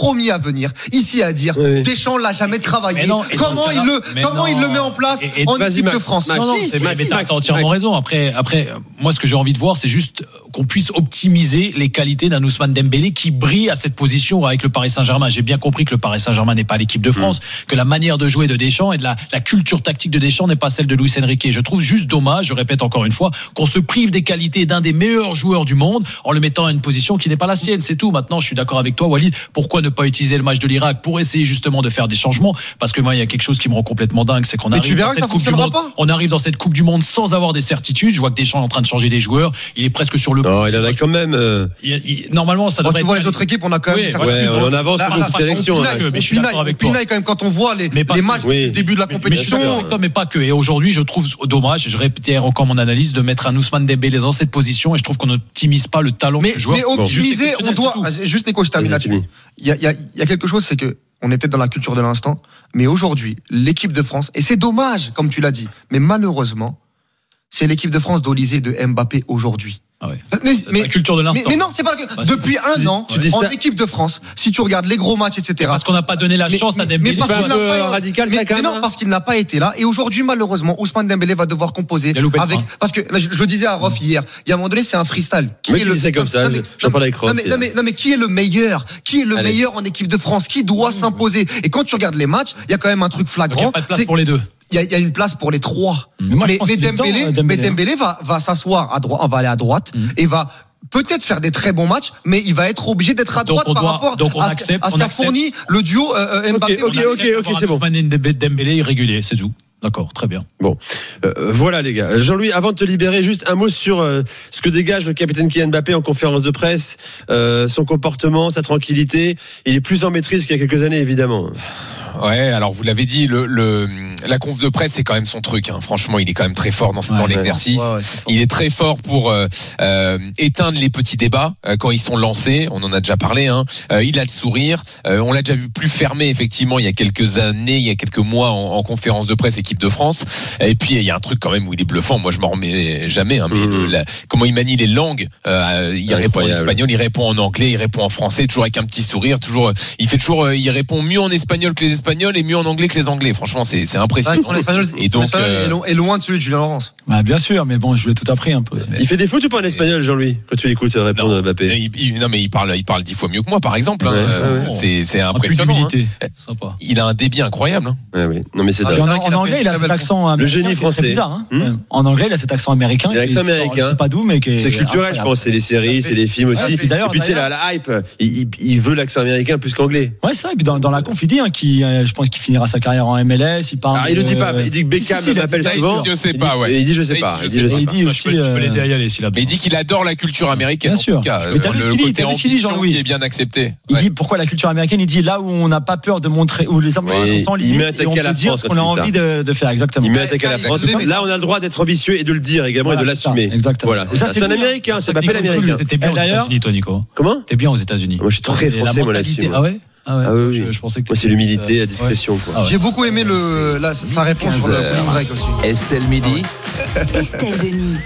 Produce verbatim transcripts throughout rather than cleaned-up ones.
premier à venir ici à dire oui. Deschamps l'a jamais travaillé. Non, comment il le comment non. il le met en place et, et en équipe Max, de France. Max, non, non, si, c'est si, Max, si, Max, t'as entièrement Max. raison. Après, après, moi, ce que j'ai envie de voir, c'est juste qu'on puisse optimiser les qualités d'un Ousmane Dembélé qui brille à cette position avec le Paris Saint-Germain. J'ai bien compris que le Paris Saint-Germain n'est pas l'équipe de France, mmh. que la manière de jouer de Deschamps et de la, la culture tactique de Deschamps n'est pas celle de Luis Enrique. Je trouve juste dommage, je répète encore une fois, qu'on se prive des qualités d'un des meilleurs joueurs du monde en le mettant à une position qui n'est pas la sienne. C'est tout. Maintenant, je suis d'accord avec toi, Walid. Pourquoi ne pas utiliser le match de l'Irak pour essayer justement de faire des changements? Parce que moi, il y a quelque chose qui me rend complètement dingue, c'est qu'on Mais arrive dans cette coupe du monde. Pas. On arrive dans cette coupe du monde sans avoir des certitudes. Je vois que Deschamps est en train de changer des joueurs. Il est presque sur le. Non, il en a quand même. Euh... Il, il, normalement, ça. Quand devrait tu être vois les autres équipes, on a quand même. Ouais, ouais, on avance sur beaucoup de sélections. Pinaille quand même quand on voit les, les matchs oui. du début de la compétition. Mais, mais, mais pas que. Et aujourd'hui, je trouve dommage. Je répète encore mon analyse de mettre un Ousmane Dembélé dans cette position. Et je trouve qu'on n'optimise pas le talent mais, du joueur. Mais optimiser, on doit. Juste Nico, je termine là-dessus. Il y a, il y a, il y a quelque chose, c'est que on est peut-être dans la culture de l'instant, mais aujourd'hui, l'équipe de France, et c'est dommage, comme tu l'as dit, mais malheureusement, c'est l'équipe de France d'Olysée de Mbappé aujourd'hui. Ah ouais. mais, c'est mais, la culture de l'instant. Mais, mais non, c'est pas la... bah, depuis un tu, an, tu dis en ça. Équipe de France, si tu regardes les gros matchs, et cetera. Parce qu'on n'a pas donné la mais, chance mais, à Dembélé. Mais parce c'est qu'il un peu n'a pas, radical, mais, ça, quand mais même. non, parce qu'il n'a pas été là. Et aujourd'hui, malheureusement, Ousmane Dembélé va devoir composer avec. Parce que là, je, je le disais à Rof hier. Il y a un moment donné, c'est un freestyle. Qui est le comme ça J'en parle avec Rof. Non mais non mais qui est le meilleur Qui est le meilleur en équipe de France Qui doit s'imposer? Et quand tu regardes les matchs, il y a quand même un truc flagrant. Il n'y a pas de place pour les deux. Il y, y a une place pour les trois. Mais, moi, mais, mais Dembélé, Dembélé, mais Dembélé va, va s'asseoir à droite, va aller à droite mmh. et va peut-être faire des très bons matchs, mais il va être obligé d'être à droite donc par doit, rapport donc on à, accepte, à ce qu'a fourni le duo euh, Mbappé. Ok, ok, ok, okay c'est bon. Dembélé irrégulier, c'est tout. D'accord, très bien. Bon, euh, voilà les gars. Jean-Louis, avant de te libérer, juste un mot sur euh, ce que dégage le capitaine Kylian Mbappé en conférence de presse, euh, son comportement, sa tranquillité. Il est plus en maîtrise qu'il y a quelques années, évidemment. Ouais, alors vous l'avez dit, le, le la conf de presse c'est quand même son truc. Hein. Franchement, il est quand même très fort dans, ouais, dans l'exercice. Ouais, ouais, il est très fort pour euh, euh, éteindre les petits débats euh, quand ils sont lancés. On en a déjà parlé. Hein. Euh, il a le sourire. Euh, on l'a déjà vu plus fermé effectivement il y a quelques années, il y a quelques mois en, en conférence de presse équipe de France. Et puis il y a un truc quand même où il est bluffant. Moi je m'en remets jamais. Hein, mais mmh. le, la, comment il manie les langues. Euh, il c'est répond incroyable. En espagnol, il répond en anglais, il répond en français, toujours avec un petit sourire. Toujours, il fait toujours, il répond mieux en espagnol que les Espagnols et mieux en anglais que les Anglais. Franchement, c'est, c'est impressionnant. Ouais, l'espagnol, et donc, euh... est loin de celui de Julien Laurence. Bah, bien sûr, mais bon, je lui ai tout appris un peu. Il fait des fautes ou pas en espagnol, Jean-Louis, quand tu l'écoutes répondre à Mbappé? il, il, Non, mais il parle, il parle dix fois mieux que moi, par exemple. Ouais, hein. ouais, ouais. C'est, c'est impressionnant. Hein. Il a un débit incroyable. Hein. Ouais, oui. Non, mais c'est ah, en, en anglais, il a cet accent. Le génie français. C'est bizarre. Hein. Hum? En anglais, il a cet accent américain. Il a l'accent américain. C'est pas d'où, mais c'est culturel, je pense. C'est les séries, c'est les films aussi. Et puis c'est la hype. Il veut l'accent américain plus qu'anglais. Ouais, ça. Et puis dans la conf, il dit je pense qu'il finira sa carrière en M L S, il parle. Ah, il le dit pas, il dit que Beckham si, si, m'appelle souvent. Je sais pas, ouais. Il dit je sais pas. Il dit je sais pas. Il dit aussi, je peux l'aider à y aller s'il a besoin. Mais il dit qu'il adore la culture américaine. Bien sûr. Mais t'as vu ce qu'il dit, t'as vu ce qu'il dit, Jean-Louis, qui est bien accepté. Il dit pourquoi la culture américaine, il dit là où on n'a pas peur de montrer, où les Américains sont sans limite, et on peut dire ce qu'on a envie de faire, exactement. Il met attaquer à la France. Là, on a le droit d'être ambitieux et de le dire également et de l'assumer. Exactement. Voilà. C'est un Américain, ça s'appelle Américain. T'es bien aux États-Unis, toi, Nico. Comment? T'es bien aux États-Unis. Moi, je suis très français, moi, là-dessus. Ah ouais? Ah ouais, ah oui, je, je pensais que moi, c'est l'humilité, la discrétion. Quoi. Ah ouais. J'ai beaucoup aimé le, la, sa réponse sur le break aussi. Estelle Midi. Estelle Denis.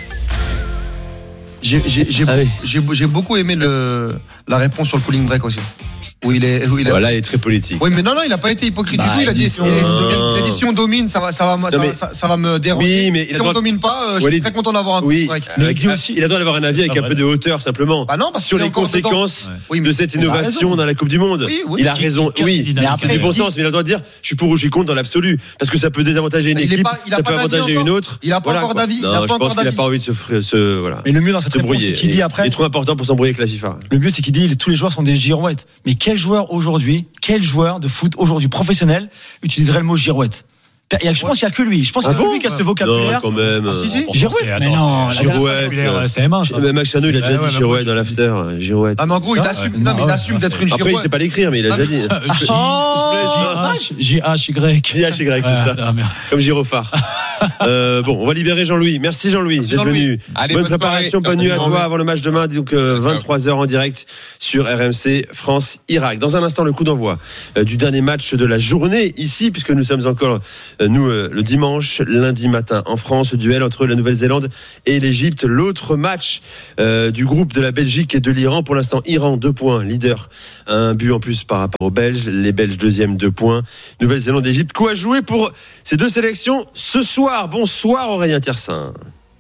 J'ai, j'ai, j'ai, ah oui. j'ai, j'ai beaucoup aimé le, la réponse sur le cooling break aussi. Où il est, où il est... Voilà, il est très politique. Oui, mais non, non, il n'a pas été hypocrite bah, du tout. Il a dit, il a dit si on domine, ça va, ça va, non, ça, mais... ça, ça va me déranger. Oui, mais si on ne domine pas, euh, je suis très content d'avoir un oui, break. Mais il, dit aussi... il a le droit d'avoir un avis avec ah, un ouais. peu de hauteur, simplement. Bah non, parce sur les conséquences ouais. de cette innovation dans la Coupe du Monde. Oui, oui. Il a raison. Oui, c'est du bon sens, mais il a le droit de dire je suis pour ou je suis contre dans l'absolu. Parce que ça peut désavantager une équipe, ça peut avantager une autre. Il n'a pas encore d'avis. Je pense qu'il n'a pas envie de se. Voilà. Mais le mieux dans cette réponse, c'est qu'il dit après. Il est trop important pour s'embrouiller avec la FIFA. Le mieux, c'est qu'il dit tous les joueurs sont des girouettes. Mais quel joueur aujourd'hui, quel joueur de foot aujourd'hui professionnel utiliserait le mot girouette? Je pense qu'il n'y a que lui. Je pense qu'il y a que lui qui a ce vocabulaire. Non, quand même. Ah, si, si. Girouette. Mais non, girouette. C'est M un, ça. Max Chano, il a déjà dit girouette dans l'after. Girouette. Ah, mais en gros, il assume. Non, mais il assume d'être une girouette. Après, il ne sait pas l'écrire, mais il a déjà dit. J H Y. J H Y, c'est ça. Comme gyrophare. Euh, bon, on va libérer Jean-Louis. Merci Jean-Louis d'être venu. Allez, bonne, bonne préparation, soirée. bonne nuit à Merci. toi avant le match demain, donc euh, vingt-trois heures en direct sur R M C France-Irak. Dans un instant, le coup d'envoi euh, du dernier match de la journée ici, puisque nous sommes encore, euh, nous, euh, le dimanche, lundi matin en France, le duel entre la Nouvelle-Zélande et l'Égypte. L'autre match euh, du groupe de la Belgique et de l'Iran. Pour l'instant, Iran, deux points, leader, un but en plus par rapport aux Belges. Les Belges, deuxième, deux points. Nouvelle-Zélande, Égypte. Quoi jouer pour ces deux sélections ce soir? Bonsoir Aurélien Tiersin.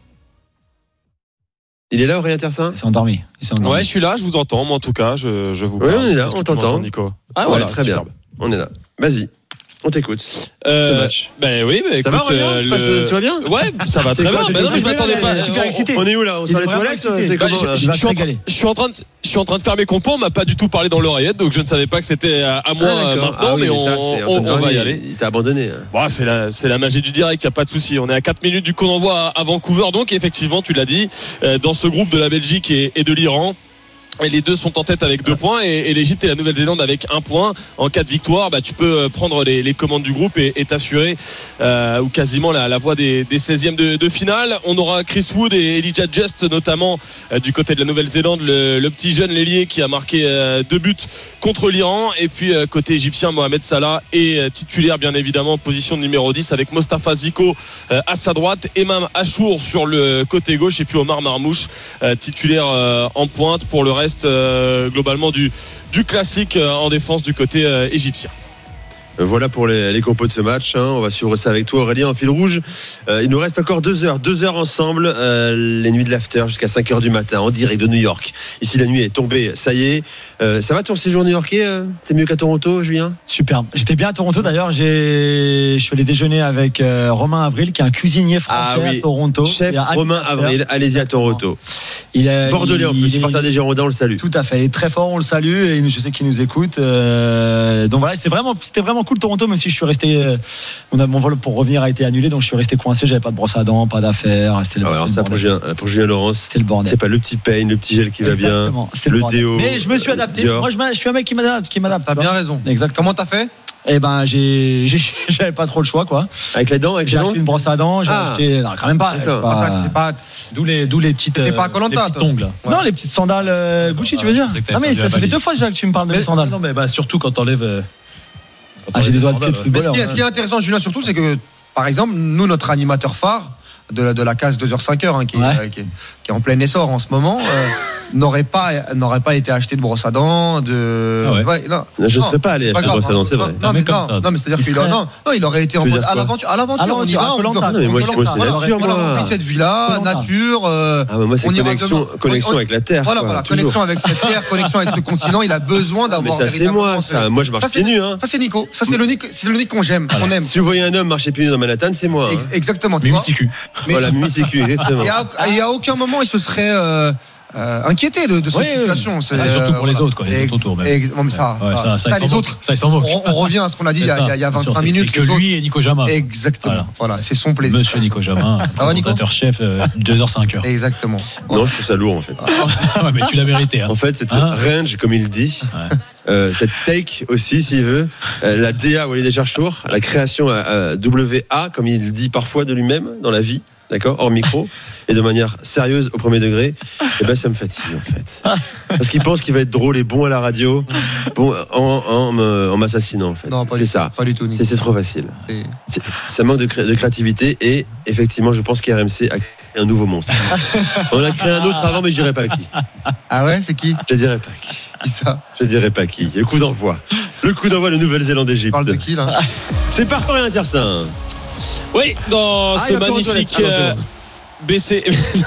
Il est là, Aurélien Tiersin? Il s'est endormi. Il s'est endormi. Ouais, je suis là, je vous entends. Moi, en tout cas, je, je vous Oui, parle. on est là, Est-ce que on tu t'entend. m'entends, Nico. Ah, Ouais, voilà, très superbe. bien. On est là. Vas-y, on t'écoute. Euh, Ce match. Ben oui, ben Ça écoute, va, Aurélien euh, tu, le- passes- tu vas bien? Ouais, ça va C'est très quoi, bien. tu Ben non, mais je t'es m'attendais excité, pas. là, super on- excité. On est où là? On Il sort est les vraiment toilettes? excité. C'est Bah, comment là je, Il va je se suis en, régaler. je suis en train de, je suis en train de faire mes compos. On m'a pas du tout parlé dans l'oreillette, donc je ne savais pas que c'était à à moi Ah, euh, d'accord. maintenant, Ah oui, mais mais on, ça, c'est on- Antoine on va y Vernier, aller. Il t'a abandonné. Bon, c'est la, c'est la magie du direct, y a pas de souci. On est à quatre minutes du coup d'envoi à, à Vancouver, donc effectivement, tu l'as dit, euh, dans ce groupe de la Belgique et, et de l'Iran. Et les deux sont en tête avec deux points et, et l'Égypte et la Nouvelle-Zélande avec un point. En cas de victoire, bah, tu peux prendre les, les commandes du groupe et, et t'assurer euh, ou quasiment la, la voie des, des seizièmes de, de finale. On aura Chris Wood et Elijah Just notamment euh, du côté de la Nouvelle-Zélande, le, le petit jeune l'ailier qui a marqué euh, deux buts contre l'Iran. Et puis euh, côté égyptien, Mohamed Salah est euh, titulaire bien évidemment, position de numéro dix avec Mostafa Ziko euh, à sa droite, Emam Achour sur le côté gauche et puis Omar Marmouche euh, titulaire euh, en pointe pour le reste euh, globalement du, du classique euh, en défense du côté euh, égyptien. Voilà pour les, les compos de ce match. Hein. On va suivre ça avec toi, Aurélien, en fil rouge. Euh, il nous reste encore deux heures. Deux heures ensemble, euh, les nuits de l'after jusqu'à cinq heures du matin, en direct de New York. Ici, la nuit est tombée. Ça y est. Euh, ça va ton séjour new-yorkais euh, T'es mieux qu'à Toronto, Julien? Superbe. J'étais bien à Toronto d'ailleurs. J'ai, je suis allé déjeuner avec euh, Romain Avril, qui est un cuisinier français Ah oui. à Toronto. Chef Il y a Romain Avril, allez-y à Toronto. Il est Bordelais en il- plus, il- supporter des Girondins, on le salue. Tout à fait. Il est très fort, on le salue et je sais qu'il nous écoute. Euh, donc voilà, c'était vraiment, c'était vraiment cool Toronto, même si je suis resté. Euh, on a, mon vol pour revenir a été annulé, donc je suis resté coincé. J'avais pas de brosse à dents, pas d'affaires. C'était le, Ah ouais, alors c'était ça, le pour bordel. Julien, pour Julien Laurence, C'était le bordel. c'est pas le petit pain, le petit gel qui va bien, Exactement. C'était le bordel. déo. Mais je me suis adapté. Dior. Moi, je, m'a- je suis un mec qui m'adapte, qui m'adapte. T'as tu bien vois. raison. Exactement. Comment t'as fait? Eh ben, j'ai, j'ai, j'avais pas trop le choix, quoi. Avec les dents, avec J'ai les dents acheté une brosse à dents. J'ai Ah. acheté, non, quand même pas. D'accord. j'ai pas- Ah, ça, t'étais pas- D'où les, d'où les petites. T'es pas à euh, Koh-Lanta, les petits toi. ongles. Ouais. Non, les petites sandales euh, Gucci, tu veux Ah, je dire? pensais que t'avais Ah mais perdu ça, la ça fait valise. deux fois déjà que tu me parles de Mais- mes sandales. Non, mais bah, surtout quand t'enlèves. euh, quand Ah, j'ai t'enlèves des doigts de sandales, pied de ouais. Mais footballeur. ce qui, est, ce qui est intéressant, Julien, surtout, c'est que, par exemple, nous, notre animateur phare de la, de la case deux heures cinq heures, hein, qui, est, Ouais. euh, qui, est, qui est en plein essor en ce moment, euh, n'aurait pas, n'aurait pas été acheté de brosse à dents, de. Ah ouais. non. Je Non, serais pas allé c'est acheter de grave, brosse à dents, hein. c'est vrai. Non, non, Mais mais, comme non, ça. non, mais c'est-à-dire Il qu'il serait- aurait, non, non, il aurait été en Tu veux mode dire à quoi l'aventure, à l'aventure, À on y l'aventure, va, à on, Koh-Lanta. Non, mais moi, c'est- moi, c'est voilà, nature, voilà, moi. on vit cette vie-là, Koh-Lanta. nature. euh, Ah, mais moi, c'est on ira connexion, demain. connexion On- avec la Terre. Voilà, quoi, voilà, toujours. connexion avec cette terre, connexion avec ce continent. Il a besoin Mais d'avoir. ça, c'est véritablement moi, ce- ça. Moi, je marche Ça, c'est- pieds nus, hein. Ça, c'est Nico. Ça, c'est le Nick, c'est le Nick qu'on j'aime, qu'on aime. Si vous voyez un homme marcher pieds nus dans Manhattan, c'est moi. hein. Ex- Exactement. Tu Mimi vois. Siku. Mais- Voilà, Mimi Sécu, exactement. Et à, et à aucun moment il se serait euh, euh, inquiété de, de cette Oui, oui. situation. C'est surtout pour les autres, quoi, les Ex- autres autour, même. ex- non, mais ça, Ouais, ça, ça, ça, ça, ils les s'en autres. moquent. Ça, ils s'en moquent. On, on revient à ce qu'on a dit il y a, il y a- il y a Bien sûr, vingt-cinq c'est- minutes. C'est que les autres- lui et Nico Jamin. Exactement. Voilà. Voilà, c'est son plaisir. Monsieur Nico Jamin, Ça va, Nico présentateur-chef, euh, deux heures cinq heures. Exactement. Non, je trouve ça lourd, en fait. Ouais, mais tu l'as mérité. Hein. En fait, cette Hein range, comme il dit, Ouais. euh, cette take aussi, s'il veut, euh, la D A Walid Echarchour, la création à, à W A, comme il dit parfois de lui-même dans la vie, d'accord, hors micro, et de manière sérieuse au premier degré, et ben ça me fatigue en fait. Parce qu'il pense qu'il va être drôle et bon à la radio, bon en, en, me- en m'assassinant en fait. Non, pas C'est du ça. tout. Pas du tout, Nico. C'est c'est trop facile. C'est- C'est- Ça manque de, cré- de créativité et effectivement, je pense qu'R M C a créé un nouveau monstre. On a créé un autre avant, mais je dirais pas qui. Ah ouais, c'est qui Je dirais pas qui. Qui ça Je dirais pas qui. Le coup d'envoi. Le coup d'envoi de Nouvelle-Zélande Tu Égypte. parles de qui là C'est parti, Aurélien Tiersin. Oui, dans Ah, ce il va encore aux magnifique toilettes. Ah, non, c'est euh, bon. B C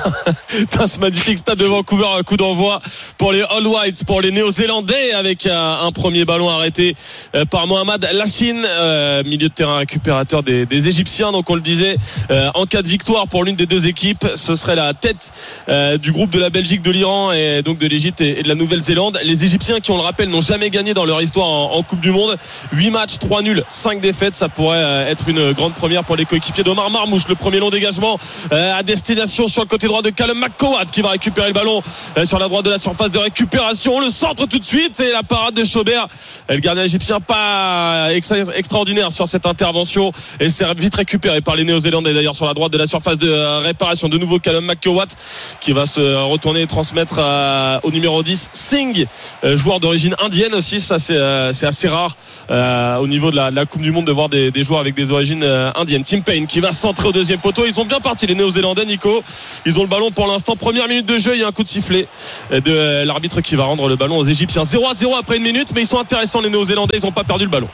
dans ce magnifique stade de Vancouver, un coup d'envoi pour les All Whites, pour les Néo-Zélandais, avec euh, un premier ballon arrêté euh, par Mohamed Lachine, euh, milieu de terrain récupérateur des, des Égyptiens. Donc on le disait, euh, en cas de victoire pour l'une des deux équipes, ce serait la tête euh, du groupe de la Belgique, de l'Iran et donc de l'Égypte et, et de la Nouvelle-Zélande. Les Égyptiens, qui on le rappelle, n'ont jamais gagné dans leur histoire en, en Coupe du Monde. huit matchs, trois nuls, cinq défaites. Ça pourrait euh, être une grande première pour les coéquipiers d'Omar Marmouche. Le premier long dégagement euh, à destination destination sur le côté droit de Callum McCowad qui va récupérer le ballon sur la droite de la surface de récupération. Le centre tout de suite et la parade de Chaubert. Le gardien égyptien pas extraordinaire sur cette intervention et c'est vite récupéré par les Néo-Zélandais d'ailleurs sur la droite de la surface de réparation. De nouveau Callum McCowad qui va se retourner et transmettre à, au numéro dix Singh, joueur d'origine indienne aussi. Ça c'est, c'est assez rare euh, au niveau de la, de la Coupe du Monde de voir des, des joueurs avec des origines euh, indiennes. Tim Payne qui va centrer au deuxième poteau. Ils sont bien partis les Néo-Zélandais, Nico. Ils ont le ballon pour l'instant. Première minute de jeu, il y a un coup de sifflet de l'arbitre qui va rendre le ballon aux Égyptiens. zéro à zéro après une minute, mais ils sont intéressants les Néo-Zélandais. Ils n'ont pas perdu le ballon.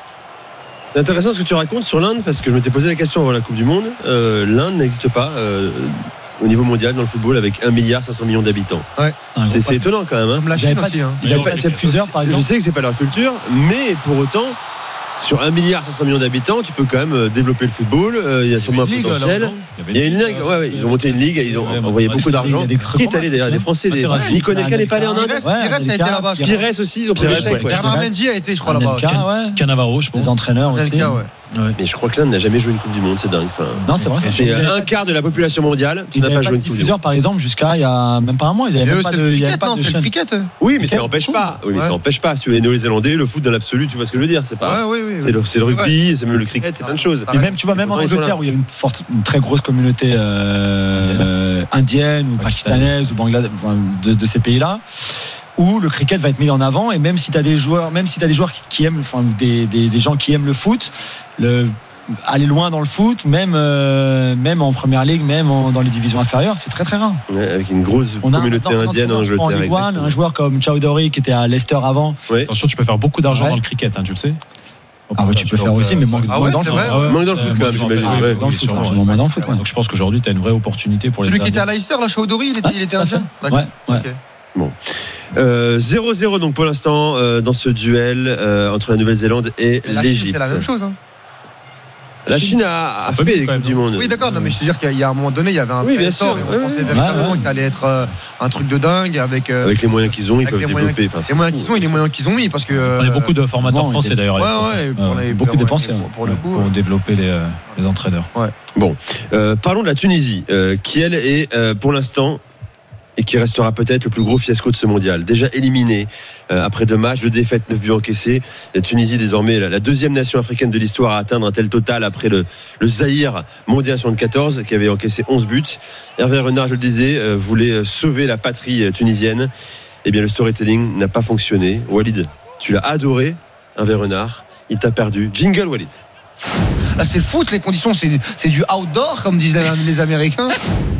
C'est intéressant ce que tu racontes sur l'Inde parce que je m'étais posé la question avant la Coupe du Monde. Euh, L'Inde n'existe pas euh, au niveau mondial dans le football avec un milliard cinq cents millions d'habitants. Ouais. C'est, c'est étonnant quand même. Hein. Comme la Chine aussi. Hein. Ils n'avaient pas de fuseur par exemple. Je sais que c'est pas leur culture, mais pour autant. Sur un milliard cinq cents millions d'habitants, tu peux quand même développer le football. Euh, il y a sûrement un potentiel. Il y a une ligue. Ouais, ouais, ils ont monté une ligue. Ils ont envoyé beaucoup d'argent. Qui est allé d'ailleurs? Des Français. Des... Nico Nelka n'est pas allé en Inde. Pires a été là-bas. Pires aussi. Ils ont pris des Bernard Mendy a été, je crois, là-bas. Cannavaro, je pense. Les entraîneurs aussi. Ouais. Mais je crois que l'Inde n'a jamais joué une Coupe du Monde, c'est dingue. Enfin, non, c'est vrai. C'est un quart de la population mondiale qui n'a pas joué une Coupe du Monde. Par exemple, jusqu'à il y a même pas un mois, ils n'avaient même pas de. Il y avait pas de chaîne. Cricket. Oui, mais ça n'empêche pas. Oui, mais ça n'empêche pas. Si les Néo-Zélandais, le foot dans l'absolut, tu vois ce que je veux dire. C'est pas. Ouais, oui, oui, c'est, le, c'est le rugby, c'est même le cricket, c'est plein de choses. Et même, tu vois, même en Angleterre où il y a une forte, une très grosse communauté euh, indienne ou pakistanaise ou bangladesh de, de ces pays-là. Où le cricket va être mis en avant et même si tu as des joueurs, même si tu as des joueurs qui, qui aiment, enfin des, des, des gens qui aiment le foot, le, aller loin dans le foot, même euh, même en première ligue, même en, dans les divisions inférieures, c'est très très rare. Ouais, avec une grosse on a communauté un, indienne en Angleterre. En Ligue un, un joueur comme Chowdhury qui était à Leicester avant. Ouais. Attention, tu peux faire beaucoup d'argent ouais. dans le cricket, hein, tu le sais. Ah ouais, tu peux faire aussi, mais manque ah ouais, dans le foot. Manque dans le foot quand même, j'imagine. Dans le foot, moins dans le foot. Donc je pense qu'aujourd'hui, tu as une vraie opportunité pour les. Celui qui était à Leicester, là, Chowdhury, il était, il était indien. Ouais, ouais. Bon. Euh, zéro zéro donc pour l'instant euh, dans ce duel euh, entre la Nouvelle-Zélande et la l'Égypte. Chine, c'est la même chose. Hein. La Chine a, a fait des Coupes du Monde. Oui, d'accord. Non, mais je veux dire qu'il y a un moment donné, il y avait un oui, bien sûr. Et on oui, pensait oui, véritablement ouais, ouais. que ça allait être euh, un truc de dingue avec. Euh, avec les moyens qu'ils ont, ils peuvent développer. Enfin, les moyens qu'ils ont et les moyens qu'ils ont mis parce que. Euh, il y a beaucoup de formateurs bon, français d'ailleurs. Ouais, ouais. Pour euh, les, beaucoup pour, dépensés pour, pour le coup. Pour développer les, les entraîneurs. Ouais. Bon, euh, parlons de la Tunisie, euh, qui elle est euh, pour l'instant. Et qui restera peut-être le plus gros fiasco de ce mondial. Déjà éliminé euh, après deux matchs, deux défaites, neuf buts encaissés. La Tunisie désormais la, la deuxième nation africaine de l'histoire à atteindre un tel total après le, le Zaïre mondial soixante-quatorze qui avait encaissé onze buts. Hervé Renard, je le disais, euh, voulait sauver la patrie tunisienne. Eh bien le storytelling n'a pas fonctionné. Walid, tu l'as adoré, Hervé Renard. Il t'a perdu. Jingle Walid. Là c'est le foot, les conditions c'est, c'est du outdoor comme disent les Américains.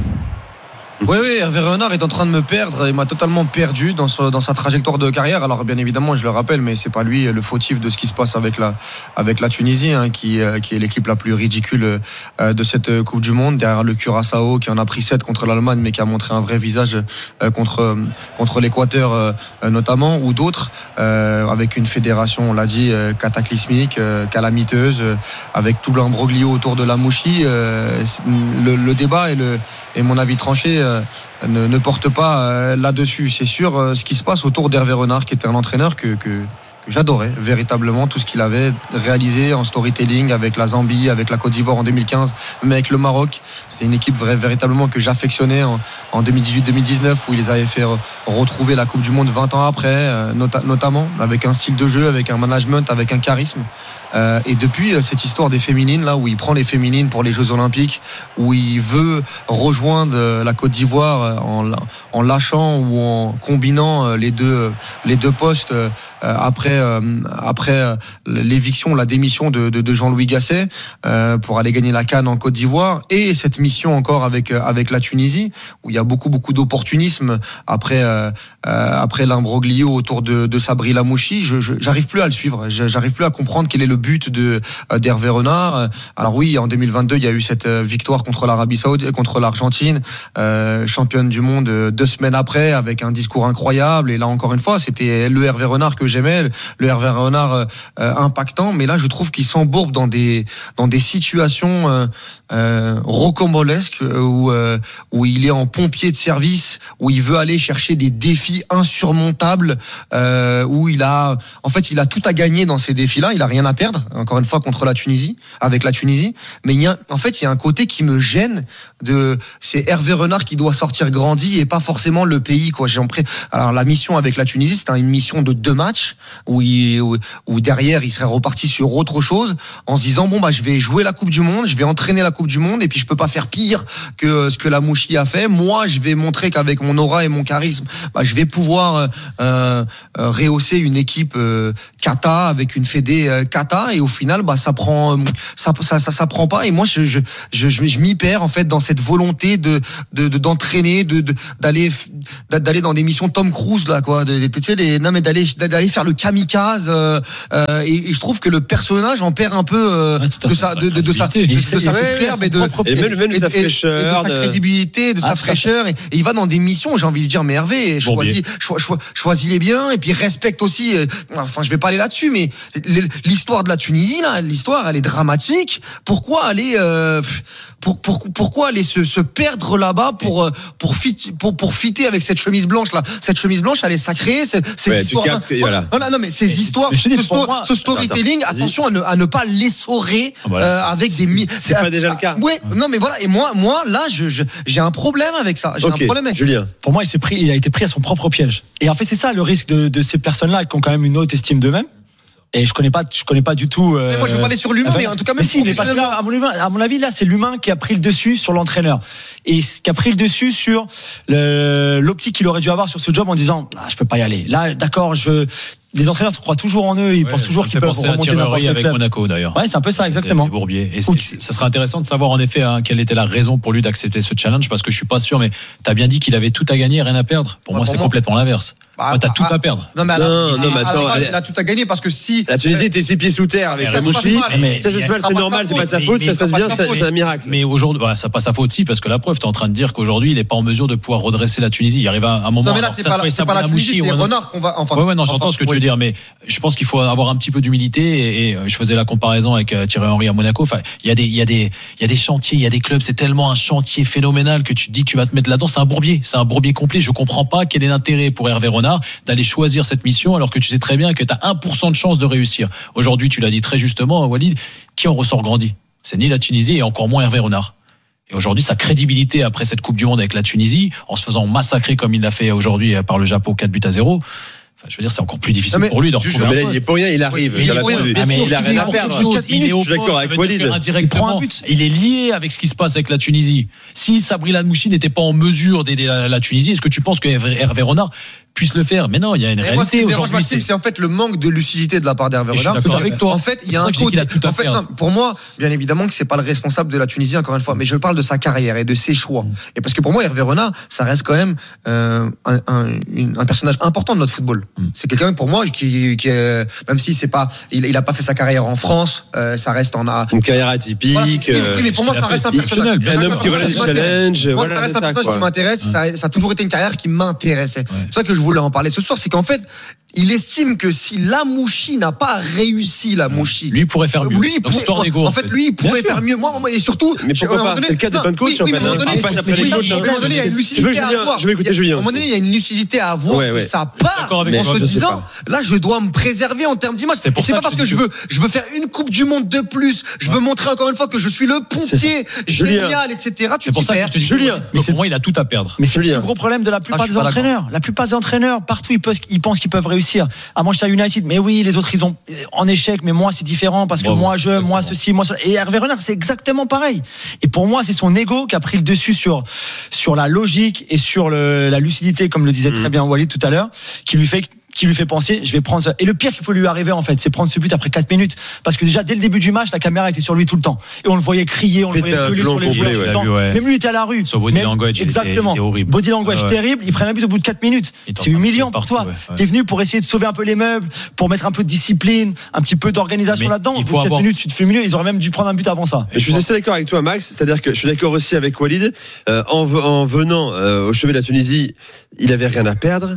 Oui, oui, Hervé Renard est en train de me perdre. Il m'a totalement perdu dans, ce, dans sa trajectoire de carrière. Alors, bien évidemment, je le rappelle, mais c'est pas lui le fautif de ce qui se passe avec la, avec la Tunisie, hein, qui, qui est l'équipe la plus ridicule euh, de cette Coupe du Monde. Derrière le Curaçao, qui en a pris sept contre l'Allemagne, mais qui a montré un vrai visage euh, contre, contre l'Équateur, euh, notamment, ou d'autres, euh, avec une fédération, on l'a dit, euh, cataclysmique, euh, calamiteuse, euh, avec tout l'imbroglio autour de la Mouchi. Euh, le, le débat et, le, et mon avis tranché. Euh, Ne, ne porte pas euh, là-dessus. C'est sûr, euh, ce qui se passe autour d'Hervé Renard, qui était un entraîneur que, que, que j'adorais véritablement, tout ce qu'il avait réalisé en storytelling avec la Zambie, avec la Côte d'Ivoire en deux mille quinze, mais avec le Maroc. C'est une équipe vrai, véritablement que j'affectionnais en, en deux mille dix-huit deux mille dix-neuf, où ils les avaient fait re- retrouver la Coupe du Monde vingt ans après, euh, nota- notamment avec un style de jeu, avec un management, avec un charisme. Euh, et depuis euh, cette histoire des féminines là où il prend les féminines pour les Jeux Olympiques, où il veut rejoindre euh, la Côte d'Ivoire euh, en, en lâchant ou en combinant euh, les deux les deux postes euh, après euh, après euh, l'éviction, la démission de, de, de Jean-Louis Gasset euh, pour aller gagner la CAN en Côte d'Ivoire, et cette mission encore avec euh, avec la Tunisie où il y a beaucoup beaucoup d'opportunisme après euh, euh, après l'imbroglio autour de, de Sabri Lamouchi. Je, je, j'arrive plus à le suivre, j'arrive plus à comprendre quel est le but de d'Hervé Renard. Alors oui, en deux mille vingt-deux, il y a eu cette victoire contre l'Arabie Saoudite, contre l'Argentine, euh, championne du monde deux semaines après, avec un discours incroyable. Et là, encore une fois, c'était le Hervé Renard que j'aimais, le Hervé Renard euh, impactant. Mais là, je trouve qu'il s'embourbe dans des dans des situations euh, euh, rocambolesques où euh, où il est en pompier de service, où il veut aller chercher des défis insurmontables, euh, où il a, en fait, il a tout à gagner dans ces défis-là. Il a rien à perdre. perdre, encore une fois, contre la Tunisie, avec la Tunisie. Mais il y a, en fait, il y a un côté qui me gêne. De, c'est Hervé Renard qui doit sortir grandi et pas forcément le pays, quoi. J'ai l'impression. Alors la mission avec la Tunisie, c'était une mission de deux matchs où, il, où, où derrière il serait reparti sur autre chose en se disant bon bah je vais jouer la Coupe du Monde, je vais entraîner la Coupe du Monde et puis je peux pas faire pire que ce que la Mouchi a fait. Moi, je vais montrer qu'avec mon aura et mon charisme, bah, je vais pouvoir euh, euh, rehausser une équipe euh, kata avec une fédé euh, kata et au final bah ça prend ça ça ça, ça prend pas et moi je je je, je, je m'y perds en fait dans cette volonté de, de, de d'entraîner, de, de d'aller d'aller dans des missions Tom Cruise là quoi, de, tu sais les non mais d'aller d'aller faire le kamikaze euh, euh, et, et je trouve que le personnage en perd un peu euh, ouais, de, sa, de, de, de sa de, de sa superbe et de et même, même de sa fraîcheur, de sa crédibilité, de ah, sa fraîcheur et, et il va dans des missions, j'ai envie de dire mais Hervé choisis cho, cho, choisis les biens et puis respecte aussi euh, enfin je vais pas aller là-dessus mais l'histoire de la Tunisie là, l'histoire elle est dramatique. Pourquoi aller euh, pour, pour, pourquoi aller se, se perdre là-bas pour pour fit, pour pour fitter avec cette chemise blanche là. Cette chemise blanche elle est sacrée. C'est, c'est ouais, histoires. Captes, voilà. Voilà, non mais ces mais, histoires, mais ce, sto, moi, ce storytelling, attends, attention à ne, à ne pas l'essorer voilà. euh, avec des. C'est pas déjà le cas. Ouais, non mais voilà. Et moi, moi là, je, je j'ai un problème avec ça. J'ai okay. un problème avec Julien. Pour moi, il s'est pris, il a été pris à son propre piège. Et en fait, c'est ça le risque de, de ces personnes-là qui ont quand même une haute estime d'eux-mêmes. Et je connais pas, je connais pas du tout. Euh... Mais moi, je veux pas aller sur l'humain, mais en tout cas, même si, mais parce que là, à mon, à mon avis, là, c'est l'humain qui a pris le dessus sur l'entraîneur et qui a pris le dessus sur le, l'optique qu'il aurait dû avoir sur ce job en disant, ah, je peux pas y aller. Là, d'accord, je. Les entraîneurs croient toujours en eux, ils ouais, pensent toujours qu'ils peuvent remonter n'importe quel avec club. Monaco d'ailleurs. Ouais, c'est un peu ça exactement. Bourbier. Et ça serait intéressant de savoir en effet hein, quelle était la raison pour lui d'accepter ce challenge parce que je suis pas sûr, mais t'as bien dit qu'il avait tout à gagner et rien à perdre. Pour bah, moi, pour c'est moi. complètement l'inverse. Bah, ouais, t'as bah, tout à perdre. Non mais, alors, non, non, mais attends, il a tout à gagner parce que si la Tunisie était ses pieds sous terre avec la Mouchi, ça se passe c'est normal, c'est pas sa faute, ça se passe bien, c'est un miracle. Mais aujourd'hui, ça pas sa faute si parce que la preuve, t'es en train de dire qu'aujourd'hui, il est pas en mesure de pouvoir redresser la Tunisie. Il arrive à un moment. Non mais là, c'est pas la Tunisie, c'est Renard qu'on va. Enfin. Ouais, ouais, non, j'entends ce que tu veux dire, mais je pense qu'il faut avoir un petit peu d'humilité et, et je faisais la comparaison avec Thierry Henry à Monaco. Enfin, il y a des, il y a des, il y a des chantiers, il y a des clubs. C'est tellement un chantier phénoménal que tu te dis, tu vas te mettre là-dedans. C'est un bourbier, c'est un bourbier complet. Je comprends pas quel est l'intérêt pour Hervé Renard d'aller choisir cette mission alors que tu sais très bien que tu as un pour cent de chance de réussir. Aujourd'hui, tu l'as dit très justement, Walid, qui en ressort grandi ? C'est ni la Tunisie et encore moins Hervé Renard. Et aujourd'hui, sa crédibilité après cette Coupe du Monde avec la Tunisie, en se faisant massacrer comme il l'a fait aujourd'hui par le Japon quatre buts à zéro. Enfin, je veux dire, c'est encore plus difficile non, pour lui de retrouver un poste. Mais il est pour rien, il arrive. Il, il, est rien. Ah, il a rien à perdre. Il est je suis d'accord avec Walid. Il prend un but. Il est lié avec ce qui se passe avec la Tunisie. Si Sabri Lamouchi n'était pas en mesure d'aider la, la Tunisie, est-ce que tu penses que Hervé Renard puisse le faire? Mais non, il y a une et réalité moi, aujourd'hui. Maxime, c'est... c'est en fait le manque de lucidité de la part d'Hervé Renard. Je suis d'accord avec toi. En fait, il y a un côté. En fait, non, pour moi, bien évidemment que c'est pas le responsable de la Tunisie encore une fois, mais je parle de sa carrière et de ses choix. Et parce que pour moi, Hervé Renard, ça reste quand même euh, un, un, un personnage important de notre football. C'est quelqu'un pour moi qui, qui est, même si c'est pas, il, il a pas fait sa carrière en France, euh, ça reste en a une carrière atypique. Voilà, oui, oui, mais pour moi, ça reste un personnage. Un homme qui valait du challenge. Moi, ça reste un personnage qui m'intéresse. Ça a toujours été une carrière qui m'intéressait. C'est ça que je voulais en parler ce soir. C'est qu'en fait, il estime que si Lamouchi n'a pas réussi Lamouchi, lui il pourrait faire mieux. Lui, il pourrait, négo, en, en fait, lui, il pourrait faire mieux. Moi, moi, et surtout, mais pourquoi pas? C'est le cas de plein de coachs. À un moment donné, il y a une lucidité à avoir. Je vais écouter Julien. À un moment donné, il y a une lucidité à avoir. Ça part en se disant, là, je dois me préserver en termes d'image. Et c'est pas parce que je veux, je veux faire une Coupe du Monde de plus. Je veux montrer encore une fois que je suis le pompier génial, et cetera. C'est pour ça que je te dis, Julien. Mais pour moi, il a tout à perdre. Mais c'est le gros problème de la plupart des entraîneurs. La plupart des entraîneurs, partout, ils pensent qu'ils peuvent réussir. À Manchester United, mais oui, les autres ils ont en échec, mais moi c'est différent parce que bon, moi je, moi ceci, moi cela. Et Hervé Renard c'est exactement pareil. Et pour moi c'est son ego qui a pris le dessus sur sur la logique et sur le, la lucidité, comme le disait très bien Walid tout à l'heure, qui lui fait qui lui fait penser, je vais prendre ça. Et le pire qui peut lui arriver, en fait, c'est prendre ce but après quatre minutes. Parce que déjà, dès le début du match, la caméra était sur lui tout le temps. Et on le voyait crier, on le voyait gueuler sur les joueurs tout le temps. Vu, ouais. Même lui, il était à la rue. Son body language, exactement. Était, était horrible. Body language ah ouais. terrible. Il prend un but au bout de quatre minutes. C'est humiliant pour toi. Ouais, ouais. T'es venu pour essayer de sauver un peu les meubles, pour mettre un peu de discipline, un petit peu d'organisation mais là-dedans. Au bout de quatre avoir... minutes, tu te fais milieu. Ils auraient même dû prendre un but avant ça. Je suis assez d'accord avec toi, Max. C'est-à-dire que je suis d'accord aussi avec Walid. Euh, en, en venant euh, au chevet de la Tunisie, il avait rien à perdre.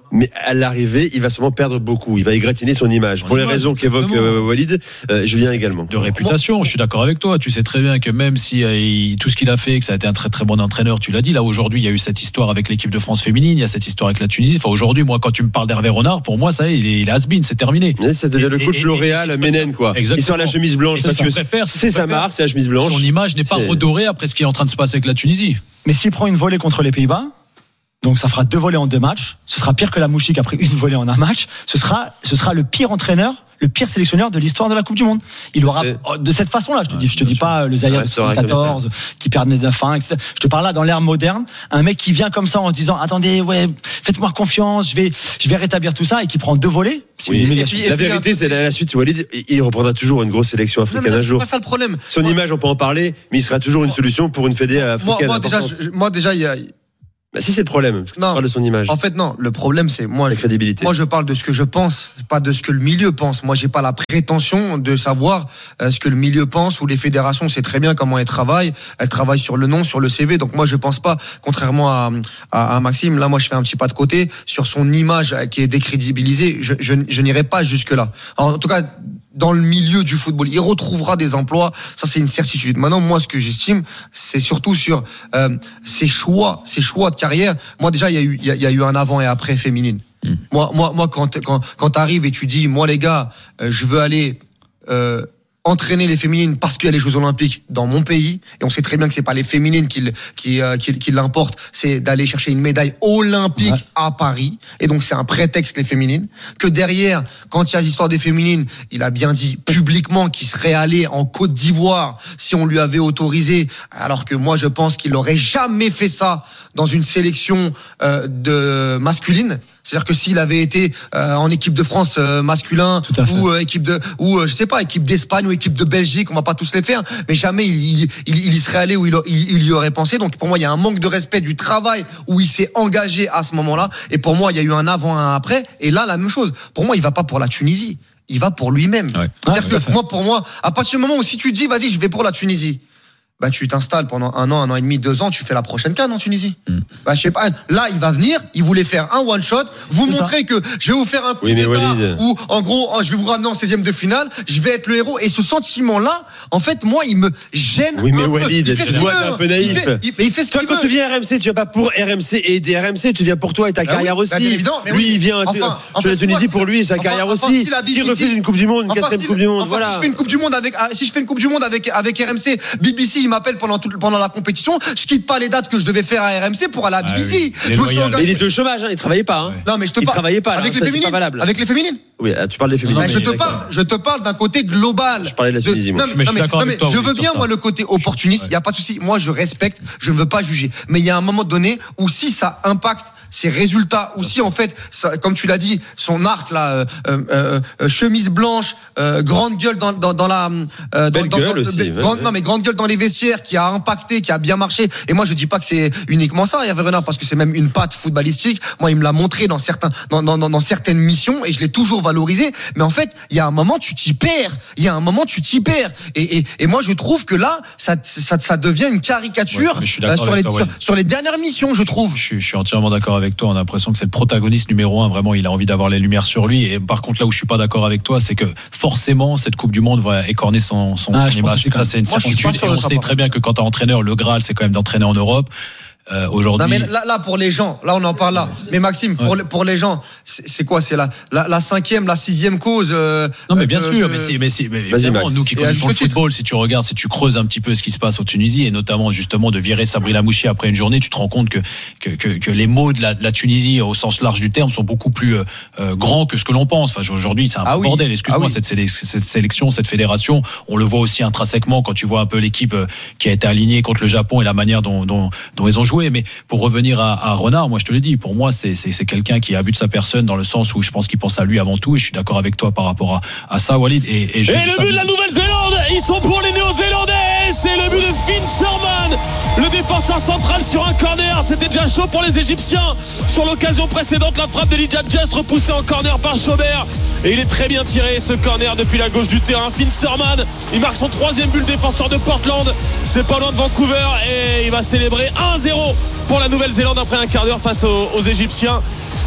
mais à l'arrivée, il va sûrement perdre beaucoup. Il va égratigner son image. Son Pour image, les raisons qu'évoque euh, Walid, euh, Julien également. De réputation, je suis d'accord avec toi. Tu sais très bien que même si euh, il, tout ce qu'il a fait, que ça a été un très très bon entraîneur, tu l'as dit. Là aujourd'hui, il y a eu cette histoire avec l'équipe de France féminine, il y a cette histoire avec la Tunisie. Enfin aujourd'hui, moi, quand tu me parles d'Hervé Renard, pour moi, ça, il est, il est has-been, c'est terminé. Mais ça devient et, le coach et, L'Oréal, et, Ménène, quoi. Exactement. Il sort la chemise blanche. Ça, tu préfères, c'est sa marque, c'est la chemise blanche. Son image n'est pas redorée après ce qui est en train de se passer avec la Tunisie. Mais s'il prend une volée contre les Pays-Bas, donc ça fera deux volées en deux matchs. Ce sera pire que la Mouchi qui a pris une volée en un match. Ce sera, ce sera le pire entraîneur, le pire sélectionneur de l'histoire de la Coupe du Monde. Il aura et de cette façon-là. Je te dis, je te dis pas le Zaïre de soixante-quatorze qui perdait de faim, et cetera. Je te parle là dans l'ère moderne, un mec qui vient comme ça en se disant attendez, ouais, faites-moi confiance, je vais, je vais rétablir tout ça et qui prend deux volées. C'est oui. une humiliation. Et puis, et la puis, vérité, c'est la, la suite. Walid, il reprendra toujours une grosse sélection africaine non, un jour. C'est pas ça le problème. Son moi, image, on peut en parler, mais il sera toujours une solution pour une fédé africaine. Moi, moi déjà, je, moi déjà, il y a Bah si c'est le problème, parce que non, tu parles de son image. En fait non, le problème c'est moi. La crédibilité. Moi je parle de ce que je pense, pas de ce que le milieu pense. Moi j'ai pas la prétention de savoir euh, ce que le milieu pense ou les fédérations. C'est très bien comment elles travaillent. Elles travaillent sur le nom, sur le C V. Donc moi je pense pas, contrairement à, à, à Maxime. Là moi je fais un petit pas de côté sur son image qui est décrédibilisée. Je, je, je n'irai pas jusque là. En tout cas. Dans le milieu du football, il retrouvera des emplois, ça c'est une certitude. Maintenant, moi, ce que j'estime, c'est surtout sur euh, ses choix, ses choix de carrière. Moi, déjà, il y a eu, il y, y a eu un avant et après féminine. Mmh. Moi, moi, moi, quand quand quand t'arrives et tu dis, moi les gars, euh, je veux aller euh, entraîner les féminines parce qu'il y a les Jeux Olympiques dans mon pays, et on sait très bien que c'est pas les féminines qui qui euh, qui, qui l'importent, c'est d'aller chercher une médaille olympique ouais. à Paris, et donc c'est un prétexte les féminines. Que derrière, quand il y a l'histoire des féminines, il a bien dit publiquement qu'il serait allé en Côte d'Ivoire si on lui avait autorisé, alors que moi je pense qu'il n'aurait jamais fait ça dans une sélection euh, de masculine. C'est-à-dire que s'il avait été euh, en équipe de France euh, masculin ou euh, équipe de ou euh, je sais pas équipe d'Espagne ou équipe de Belgique, on va pas tous les faire, mais jamais il il, il, il y serait allé ou il, il, il y aurait pensé. Donc pour moi il y a un manque de respect du travail où il s'est engagé à ce moment-là. Et pour moi il y a eu un avant, un après. Et là la même chose. Pour moi il va pas pour la Tunisie, il va pour lui-même. Ouais. C'est-à-dire que moi pour moi à partir du moment où si tu dis vas-y je vais pour la Tunisie, bah tu t'installes pendant un an, un an et demi, deux ans, tu fais la prochaine CAN en Tunisie. Mm. Bah je sais pas. Là, il va venir, il voulait faire un one shot, vous c'est montrer ça. Que je vais vous faire un coup oui, d'état où en gros, je vais vous ramener en seizième de finale, je vais être le héros. Et ce sentiment-là, en fait, moi, il me gêne. Oui, mais un Walid, peu. excuse-moi, t'es un peu naïf. Il fait, il, mais il fait ce toi, qu'il quand veut. tu viens à R M C, tu viens pas pour R M C et aider R M C, tu viens pour toi et ta bah carrière oui, aussi. Bah évident, lui, oui. il vient enfin, sur enfin, la Tunisie pour lui et sa enfin, carrière enfin, aussi. Si qui refuse une Coupe du Monde, une enfin, quatrième si, Coupe du Monde. enfin, Voilà. Si je fais une Coupe du Monde avec, si je fais une Coupe du Monde avec avec R M C, B B C, il m'appelle pendant toute pendant la compétition, je quitte pas les dates que je devais faire à R M C pour aller à B B C. Ah oui, je me suis engagé. Mais il était au chômage, hein, il travaillait pas. Hein. Non, mais je te il parle. travaillait pas. Avec là, les ça, féminines. c'est pas valable. Avec les féminines. Oui, tu parles des féminines. Mais je te parle, je te parle d'un côté global. Je parlais de la Tunisie, moi. Non, mais, non, mais, non, mais je veux bien, moi, le côté opportuniste. Il y a pas de souci. Moi, je respecte. Je ne veux pas juger. Mais il y a un moment donné où si ça impacte ses résultats, ou si en fait, ça, comme tu l'as dit, son arc là, euh, euh, euh, chemise blanche, euh, grande gueule dans dans, dans la, euh, Belle dans, gueule dans, aussi. Grande, ouais, non mais grande gueule dans les vestiaires, qui a impacté, qui a bien marché. Et moi, je dis pas que c'est uniquement ça, Hervé Renard, parce que c'est même une patte footballistique. Moi, il me l'a montré dans certains, dans, dans, dans, dans certaines missions, et je l'ai toujours valorisé. Mais en fait, il y a un moment, tu t'y perds. Il y a un moment, tu t'y perds. Et, et, et moi, je trouve que là, ça, ça, ça devient une caricature ouais, euh, sur, les, toi, sur, sur les dernières missions, je trouve. Je, je suis entièrement d'accord avec toi. On a l'impression que c'est le protagoniste numéro un. Vraiment, il a envie d'avoir les lumières sur lui. Et par contre, là où je suis pas d'accord avec toi, c'est que forcément, cette Coupe du Monde va écorner son, son ah, image. Ça, c'est une certitude. Et on sait très bien que quand t'es entraîneur, le Graal, c'est quand même d'entraîner en Europe. Euh, aujourd'hui. Non mais là, là pour les gens, là on en parle là. Mais Maxime, pour, ouais. pour les gens, c'est, c'est quoi? C'est la, la, la cinquième, la sixième cause. Euh, non mais bien euh, sûr, de... mais c'est, mais c'est, mais évidemment, nous qui connaissons le football, si tu regardes, si tu creuses un petit peu ce qui se passe au Tunisie et notamment justement de virer Sabri Lamouchi après une journée, tu te rends compte que que, que, que les maux de la, de la Tunisie au sens large du terme sont beaucoup plus euh, grands que ce que l'on pense. Enfin, aujourd'hui, c'est un ah oui. bordel. Excuse-moi, ah oui. cette, sélec- cette sélection, cette fédération, on le voit aussi intrinsèquement quand tu vois un peu l'équipe qui a été alignée contre le Japon et la manière dont dont, dont ils ont joué. Mais pour revenir Venir à, à Renard, moi je te le dis, pour moi c'est, c'est, c'est quelqu'un qui abuse de sa personne dans le sens où je pense qu'il pense à lui avant tout et je suis d'accord avec toi par rapport à, à ça, Walid. Et, et, je et le but de la Nouvelle-Zélande, ils sont pour les Néo-Zélandais, c'est le but de Finn Sherman, le défenseur central sur un corner. C'était déjà chaud pour les Égyptiens sur l'occasion précédente, la frappe d'Elijah Just repoussée en corner par Chaubert et il est très bien tiré ce corner depuis la gauche du terrain. Finn Sherman, il marque son troisième but, le défenseur de Portland, c'est pas loin de Vancouver et il va célébrer un zéro pour la Nouvelle-Zélande après un quart d'heure face aux, aux Égyptiens.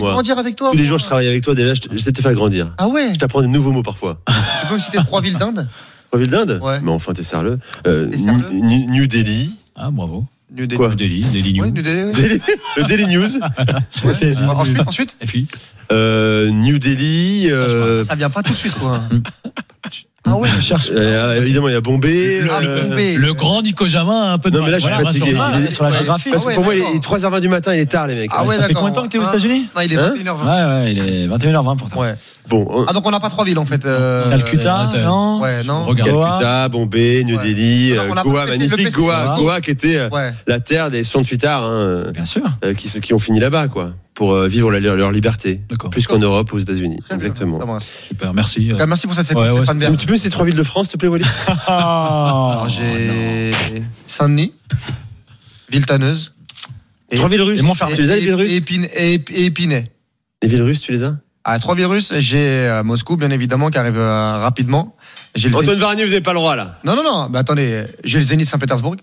envie de moi. grandir avec toi. Tous les jours, je travaille avec toi. Déjà, je- j'essaie de te faire grandir. Ah ouais. Je t'apprends de nouveaux mots parfois. Tu peux me citer trois villes d'Inde? Trois villes d'Inde. Ouais. Mais enfin, t'es sérieux. Euh, T'es sérieux New, New Delhi. Ah, bravo. New Delhi. Quoi New Delhi, Delhi News. Ouais, New Delhi. Delhi- le Daily News. Ouais. Ouais. Ensuite, ensuite, Et puis Euh, New Delhi. Euh, ça vient pas tout de suite, quoi. Ah ouais, je cherche. euh, évidemment, il y a Bombay. Ah, euh, Bombay. le grand Nico Jamin a un peu de Non, mais là, je suis Voilà, fatigué. rassure-moi. Il est- Sur la Ouais. géographie. Parce que Ah ouais, pour moi, il d'accord. est trois heures vingt du matin, il est tard, les mecs. Ah ouais, Ça fait d'accord. combien de temps que t'es aux Ah. États-Unis Non, il est Hein vingt et une heures vingt. Ouais, ouais, il est vingt et une heures vingt pour toi. Ouais. Bon, on- Ah, donc on n'a pas trois villes, en fait. euh, Calcutta, euh, non Ouais, non. Regarde. Goa. Calcutta, Bombay, New Ouais. Delhi, Alors, euh, on a Goa, pas le P C, magnifique le P C, Goa, Goa. Goa qui était euh, Ouais. la terre des soixante-huit tard, hein, Bien sûr. euh, qui, qui ont fini là-bas, quoi, pour euh, vivre la- leur liberté, D'accord. plus qu'en Europe, aux États-Unis. Très bien, Exactement. ça marche. Super, merci. En tout cas, merci pour cette Ouais, séquence. ouais, Stéphane c'est- Bern. Tu peux ces trois villes de France, s'il te plaît, Walid Alors j'ai Saint-Denis, Ville-Tanneuse. et- Trois villes russes. Et Montfermeil. Tu les as, les villes russes et Épine- et Ép- et Épinay. Les villes russes, tu les as À trois villes russes, j'ai euh, Moscou, bien évidemment, qui arrive euh, rapidement. J'ai le Antoine Zénith- Varnier, vous n'avez pas le droit, là. Non, non, non, mais attendez, j'ai le Zénith Saint-Pétersbourg.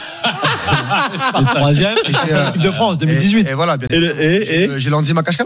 Le troisième, et c'est euh, l'équipe de France deux mille Et, dix-huit. et voilà, bien Et, le, et, J'ai et euh, j'ai l'Andy Makashkal.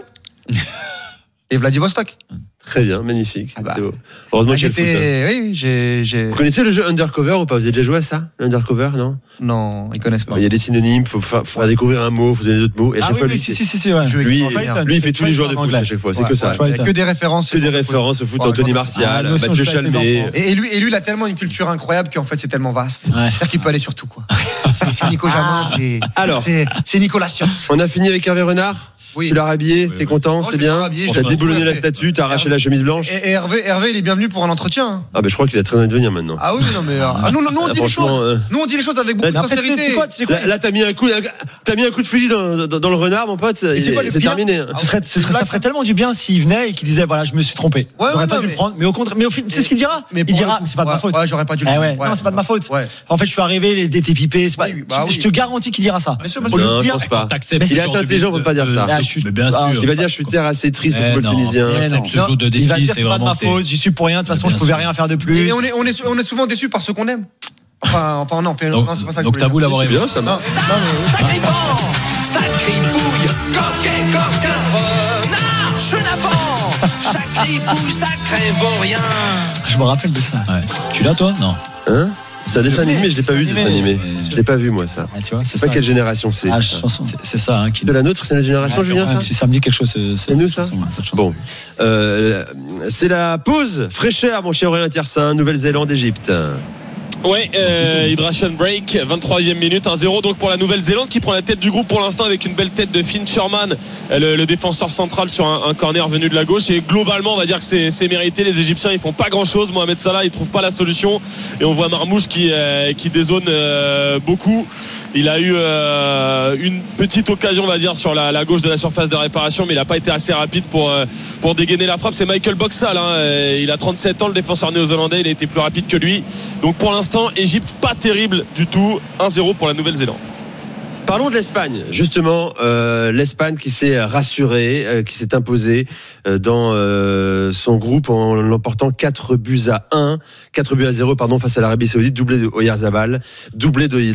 Et Vladivostok. Très bien, magnifique. Ah bah. C'est beau. Heureusement Ah, qu'il y a le foot, hein. j'étais- Oui, oui, j'ai. j'ai- Vous connaissez le jeu Undercover ou pas? Vous avez déjà joué à ça? Undercover, non? Non, ils connaissent pas. Il y a des synonymes, il faut faire, faut faire découvrir un mot, il faut donner d'autres mots. Et à Ah chaque oui, fois, oui, lui, si, c'est- si, si, si, ouais. Je vais lui, expliquer bien. lui, il fait tous les joueurs de foot anglais. à chaque fois. C'est Ouais, que ça. ouais, il y a que des références. Que des références au foot, Ouais, Anthony ouais. Martial, Ah, nous aussi, on Mathieu joue avec les Chalmé. enfants. Et, et lui, et lui, il a tellement une culture incroyable qu'en fait, c'est tellement vaste. Ouais. C'est-à-dire qu'il peut aller sur tout, quoi. C'est c'est Nico Jamin, c'est. Alors. c'est c'est Nicolas Science. On a fini avec Hervé Renard. Oui. Tu l'as rhabillé, Oui, t'es oui. content, Oh, c'est je l'ai bien. rhabillé, T'as je l'ai déboulonné tout la fait. statue, t'as arraché la chemise blanche. Et, et Hervé, Hervé, il est bienvenu pour un entretien. hein. Ah, ben je crois qu'il a très envie de venir maintenant. Ah oui, non, mais. euh, ah, nous, nous, nous, on Ah, dit les franchement, choses. euh, Nous, on dit les choses avec beaucoup de Mais après, tu sais- tu sincérité. sais quoi, tu sais quoi Là, là, t'as mis un coup, t'as mis un coup de fusil dans, dans, dans le renard, mon pote. Et c'est il- quoi le C'est pire terminé. hein. Ce serait, ce serait- ça ferait tellement du bien s'il venait et qu'il disait voilà, je me suis trompé. Ouais, J'aurais ouais, pas non, dû mais- le prendre. Mais au contraire, mais au final, tu sais ce qu'il dira Mais Il pour dira le coup, c'est pas de ma ouais, faute. Ouais, j'aurais pas dû le Eh faire. ouais, non, c'est pas de ma faute. Ouais. En fait, je suis arrivé, les D T pipés, c'est pas. Oui, bah je, oui. je te garantis qu'il dira ça. Bien sûr, Au bien lieu sûr. de Non, je dire, pense pas. T'acceptes Il est ce assez genre de- intelligent pour pas dire ça. Ah, je suis- Mais bien ah, sûr. Il va dire, je suis terre assez triste pour Eh le football non. tunisien. Eh Accepte non. ce genre de il défi, va dire c'est c'est pas de vraiment ma faute, j'y suis pour rien. De toute façon, Bien je pouvais sûr. rien faire de plus. Et on est, on est, on est souvent déçus par ceux qu'on aime. Enfin, enfin, non, fait, Donc, non, c'est pas ça que donc je voulais t'avoues dire. l'avoir C'est aimé. bien, ça Non, marche. non, mais. Sacré vent, sacré bouille, coquet, coquin, renard, chenapan, sacré bouille, sacré vaurien. Je me rappelle de ça. Ouais. Tu l'as, toi? Non. Hein C'est un dessin animé, je l'ai pas vu, ce dessin animé. animé. Je l'ai pas vu, moi, ça. Ah, tu vois, Je c'est sais pas ça. quelle génération c'est. Ah, chanson. C'est- C'est ça, hein, qui. De la nôtre, c'est notre génération, Ouais, Julien, ça Si ça me dit quelque chose, c'est C'est nous, ça cette chanson, cette chanson. Bon, euh, c'est la pause fraîcheur, mon cher Aurélien Tiersin, Nouvelle-Zélande, Égypte. Ouais, euh, Hydration Break, vingt-troisième minute, un zéro donc pour la Nouvelle-Zélande qui prend la tête du groupe pour l'instant avec une belle tête de Finn Sherman, le, le défenseur central sur un, un corner venu de la gauche. Et globalement, on va dire que c'est, c'est mérité. Les Égyptiens, ils font pas grand-chose. Mohamed Salah, il trouve pas la solution. Et on voit Marmouche qui, euh, qui dézone euh, beaucoup. Il a eu euh, une petite occasion, on va dire, sur la, la gauche de la surface de réparation, mais il n'a pas été assez rapide pour, euh, pour dégainer la frappe. C'est Michael Boxall, hein. Il a trente-sept ans, le défenseur néo-zélandais. Il a été plus rapide que lui. Donc pour l'instant, Égypte pas terrible du tout, un zéro pour la Nouvelle-Zélande. Parlons de l'Espagne, justement, euh, l'Espagne qui s'est rassurée, euh, qui s'est imposée euh, dans euh, son groupe en l'emportant quatre buts à un, quatre buts à zéro pardon, face à l'Arabie Saoudite, doublé de Oyarzabal, doublé de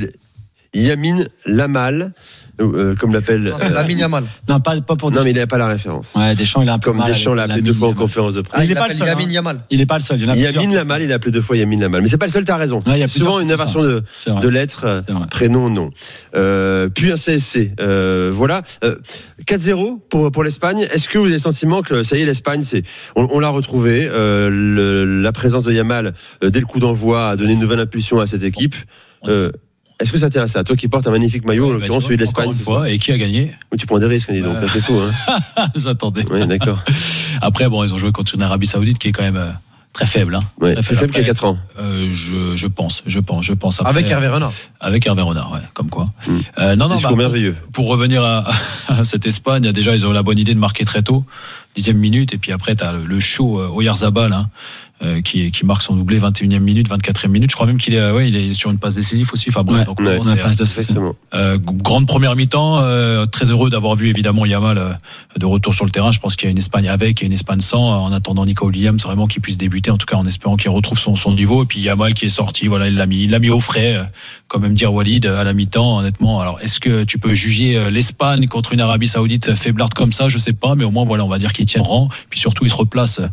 Yamin Lamal, euh, comme l'appelle. Non, c'est Lamine Yamal. Non, pas, pas pour Non, Deschamps. mais il n'a pas la référence. Ouais, Deschamps, il a un peu Comme mal Deschamps l'a avec appelé deux Lamine fois en Yamal. conférence de presse. Ah, il il est pas le l'appelle seul, Lamine hein. Yamal. Il est pas le seul. Il y en a Yamin plusieurs. Lamal, il a appelé deux fois Yamin Lamal. Mais c'est pas le seul, t'as raison. Ouais, il y a Souvent plusieurs une comme inversion ça. de, C'est vrai. de lettres, euh, C'est vrai. prénom, nom. Euh, puis un C S C. Euh, voilà. Euh, quatre zéro pour, pour l'Espagne. Est-ce que vous avez le sentiment que ça y est, l'Espagne, c'est, on, on l'a retrouvé. Euh, le, la présence de Yamal euh, dès le coup d'envoi a donné une nouvelle impulsion à cette équipe. Euh, Est-ce que ça tient à ça? Toi qui portes un magnifique maillot, en Ouais, bah, l'occurrence tu celui de vois, encore l'Espagne. une ce soir. fois. Et qui a gagné? Oui, tu prends des risques, dis donc. Ouais. Là, c'est fou, hein. J'attendais. Oui, d'accord. Après, bon, ils ont joué contre une Arabie Saoudite qui est quand même euh, très faible. Hein. Ouais, Très plus faible qu'il y a Après, quatre ans. euh, je, je pense, je pense, je pense. Après, Avec Hervé Renard. Avec Hervé Renard, ouais, comme quoi. Mm. Euh, non, non, Discours bah, merveilleux. pour revenir à, à cette Espagne, déjà, ils ont eu la bonne idée de marquer très tôt, dixième minute, et puis après, tu as le, le show euh, Oyarzabal, hein, euh, qui, qui marque son doublé, vingt et unième minute, vingt-quatrième minute. Je crois même qu'il est, ouais, il est sur une passe décisive aussi. Enfin, bref, Ouais, donc, ouais, bon, On a c'est, pas d'association. Exactement. euh, grande première mi-temps, euh, très heureux d'avoir vu évidemment Yamal euh, de retour sur le terrain. Je pense qu'il y a une Espagne avec et une Espagne sans. En attendant Nico Williams vraiment qu'il puisse débuter, en tout cas en espérant qu'il retrouve son, son niveau. Et puis Yamal qui est sorti, voilà, il l'a mis, il l'a mis au frais, euh, quand même dire Walid à la mi-temps. Honnêtement, alors est-ce que tu peux juger euh, l'Espagne contre une Arabie Saoudite faiblarde comme ça? Je sais pas, mais au moins voilà, on va dire qu'il tient rang. Puis surtout, il se replace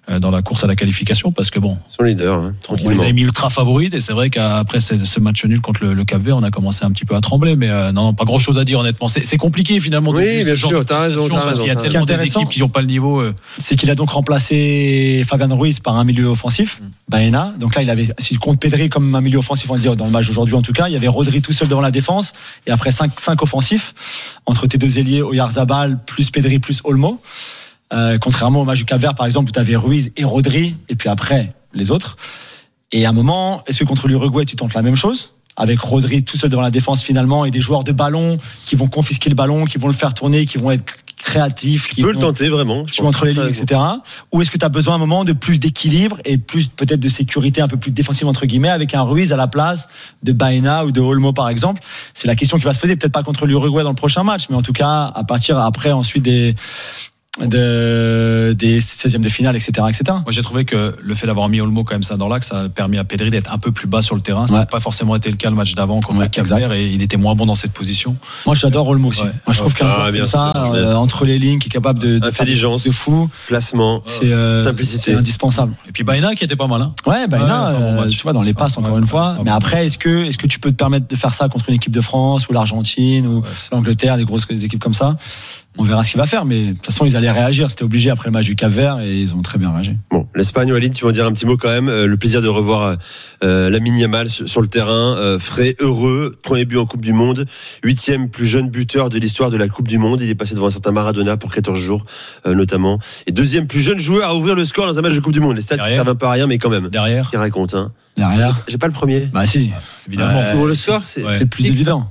dans la course à la qualification, parce que bon, son leader, hein, on les tranquillement. avait mis ultra favorites, et c'est vrai qu'après ce, ce match nul contre le, le Cap-Vert, on a commencé un petit peu à trembler, mais euh, non, non, pas grand chose à dire honnêtement. C'est, c'est compliqué finalement de Oui, vivre bien ce genre sûr, de t'as raison, compétition, t'as parce qu'il y a raison, t'as tellement des raison. équipes qui n'ont pas le niveau. euh, C'est qu'il a donc remplacé Fabian Ruiz par un milieu offensif, Baena. Donc là, il avait, s'il compte Pedri comme un milieu offensif, on va dire, dans le match d'aujourd'hui en tout cas, il y avait Rodri tout seul devant la défense, et après cinq offensifs, entre tes deux ailiers, Oyarzabal, plus Pedri, plus Olmo. Euh, contrairement au match du Cap-Vert, par exemple, où tu avais Ruiz et Rodri, et puis après, les autres. Et à un moment, est-ce que contre l'Uruguay, tu tentes la même chose, avec Rodri tout seul devant la défense finalement, et des joueurs de ballon qui vont confisquer le ballon, qui vont le faire tourner, qui vont être créatifs, Tu qui peux vont, le tenter vraiment. qui vont entre les lignes, et cetera. Ou est-ce que tu as besoin à un moment de plus d'équilibre et plus peut-être de sécurité un peu plus défensive entre guillemets, avec un Ruiz à la place de Baena ou de Olmo par exemple? C'est la question qui va se poser, peut-être pas contre l'Uruguay dans le prochain match, mais en tout cas à partir après ensuite des de, des seizièmes de finale, et cetera, et cetera. Moi, j'ai trouvé que le fait d'avoir mis Olmo quand même ça dans l'axe, ça a permis à Pedri d'être un peu plus bas sur le terrain. Ça n'a Ouais. pas forcément été le cas le match d'avant contre Ouais, le Cap-Vert, et il était moins bon dans cette position. Moi j'adore Olmo aussi. Ouais. Moi je trouve qu'un Ah, joueur bien comme sûr, ça, je laisse. euh, entre les lignes, qui est capable de, de Intelligence. faire de fou, Placement, c'est, euh, simplicité. c'est indispensable. Et puis Baena qui était pas mal. Hein. Ouais, Baena, Ouais, enfin, bon euh, match. tu vois, dans les passes, encore Ouais, une fois. ouais, Mais ouais. après, est-ce que, est-ce que tu peux te permettre de faire ça contre une équipe de France ou l'Argentine ou Ouais, c'est- l'Angleterre, des grosses des équipes comme ça? On verra ce qu'il va faire, mais de toute façon, ils allaient réagir. C'était obligé après le match du Cap-Vert, et ils ont très bien réagi. Bon, l'Espagne, Walid, tu vas en dire un petit mot quand même. Euh, le plaisir de revoir euh, Lamine Yamal sur, sur le terrain, euh, frais, heureux, premier but en Coupe du Monde, huitième plus jeune buteur de l'histoire de la Coupe du Monde. Il est passé devant un certain Maradona pour quatorze jours, euh, notamment. Et deuxième plus jeune joueur à ouvrir le score dans un match de Coupe du Monde. Les stats qui Derrière. servent un peu à rien, mais quand même. Derrière, Qui raconte, hein. Derrière. J'ai pas le premier. Bah si, évidemment. Ouais. Ouvre le score, c'est Ouais. c'est plus X. évident.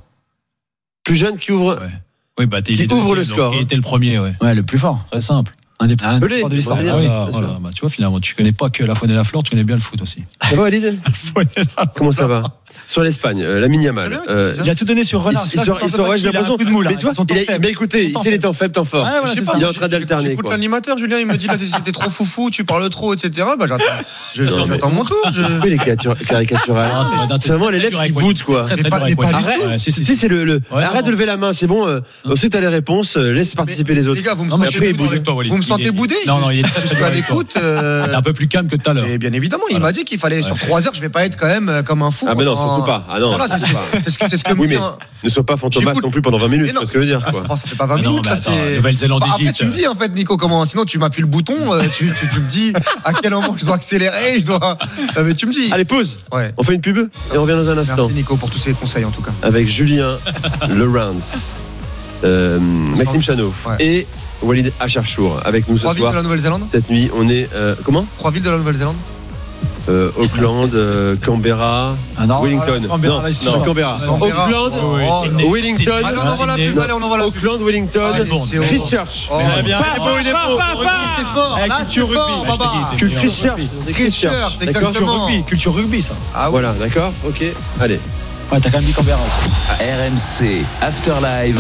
plus jeune qui ouvre. Ouais. Oui, bah, t'es- Qui il est ouvre deuxième, le score, donc, hein. Il était le premier, ouais. Ouais, le plus fort. Très simple. Un des, un des Pelé, plus forts de l'histoire. Pelé. Ah oui. Voilà, bien voilà. sûr. Bah, tu vois, finalement, tu connais pas que la faune et la flore, tu connais bien le foot aussi. Ça va, Walid? Comment ça va? Sur l'Espagne, euh, Lamine Yamal. Euh, Il a tout donné sur il, Renard. il sort, il sort- ouais, j'ai l'impression. de moule, mais tu vois, il a- mais écoutez, il sait les temps faibles, temps forts. Ouais, voilà, Je sais c'est pas, ça. Il est en moi, train j'ai- d'alterner, J'écoute quoi. l'animateur, Julien, il me dit là, c'était trop foufou, tu parles trop, et cetera. Bah, j'attends. Je, Non, j'attends mais- mon tour. Je... Oui, les caricatures- caricatural. Ah, c'est- C'est vraiment l'élève qui voûte, quoi. Très, très Mais dur pas- avec mais pas Wally. du tout. Ouais, si, si, Tu sais, si. c'est le. le- Ouais, Arrête non. de lever la main, c'est bon. euh, On sait que t'as les réponses, euh, laisse participer les autres. Les gars, vous me Non, mais sentez après, il boudé boude avec toi, Walid. Vous me Il sentez est- boudé Non, non, il est très, Je très suis dur à avec toi. l'écoute. euh, T'es un peu plus calme que tout à l'heure. Et bien évidemment, il Voilà. m'a dit qu'il fallait sur trois heures, je vais pas être quand même euh, comme un fou. Ah, ben non, pendant- surtout pas. Ah non, Voilà, c'est surtout pas. c'est ce que c'est ce que me Oui, dit mais un- ne sois pas fantomas J'écoute. non plus pendant vingt minutes, Mais tu non. vois ce que je veux dire. Ah, quoi. ça, enfin, ça fait pas vingt Ah non, minutes mais là. attends, c'est- Nouvelle-Zélande, Enfin, après, Égypte. tu me dis en fait, Nico, comment sinon tu m'appuies le bouton, euh, tu, tu, tu me dis à quel moment je dois accélérer, je dois. Non, mais tu me dis. Allez, pause. Ouais. On fait une pub et on revient dans un instant Merci Nico pour tous ces conseils en tout cas. avec Julien Laurence, euh, Maxime Chanot Ouais. et Walid Acharchour avec nous ce Trois villes de soir. la Nouvelle-Zélande. Cette nuit, on est euh, comment Trois villes de la Nouvelle-Zélande. euh, Auckland, euh, Canberra, Ah non, Wellington. Canberra, non, là, ils non, sont- Canberra. Canberra. Auckland, Oh, oui, oh, Sydney. non. Wellington. Ah non, non, on voit la pub, allez, on envoie la pub. Auckland, Wellington, Allez, c'est bon. Christchurch. Oh. Eh bien, il est beau, il est beau. T'es fort, Eh, là culture c'est fort, rugby, Baba. je Que Christchurch. Christchurch, D'accord. exactement. Rugby, culture rugby, ça. Ah oui. Voilà, d'accord. Ok. Allez. Ouais, t'as quand même dit Canberra aussi. R M C Afterlive.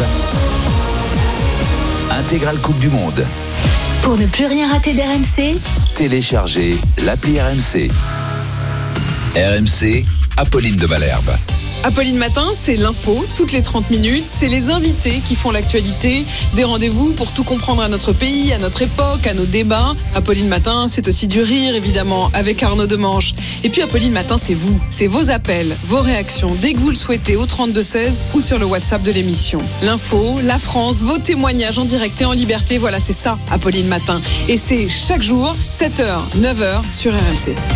Intégrale Coupe du Monde. Pour ne plus rien rater d'R M C, Téléchargez l'appli R M C. R M C, Apolline de Malherbe. Apolline Matin, c'est l'info, toutes les trente minutes. C'est les invités qui font l'actualité. Des rendez-vous pour tout comprendre à notre pays, à notre époque, à nos débats. Apolline Matin, c'est aussi du rire, évidemment, avec Arnaud Demanche. Et puis Apolline Matin, c'est vous. C'est vos appels, vos réactions, dès que vous le souhaitez, au trente-deux seize ou sur le WhatsApp de l'émission. L'info, la France, vos témoignages en direct et en liberté. Voilà, c'est ça, Apolline Matin. Et c'est chaque jour, sept heures, neuf heures, sur R M C.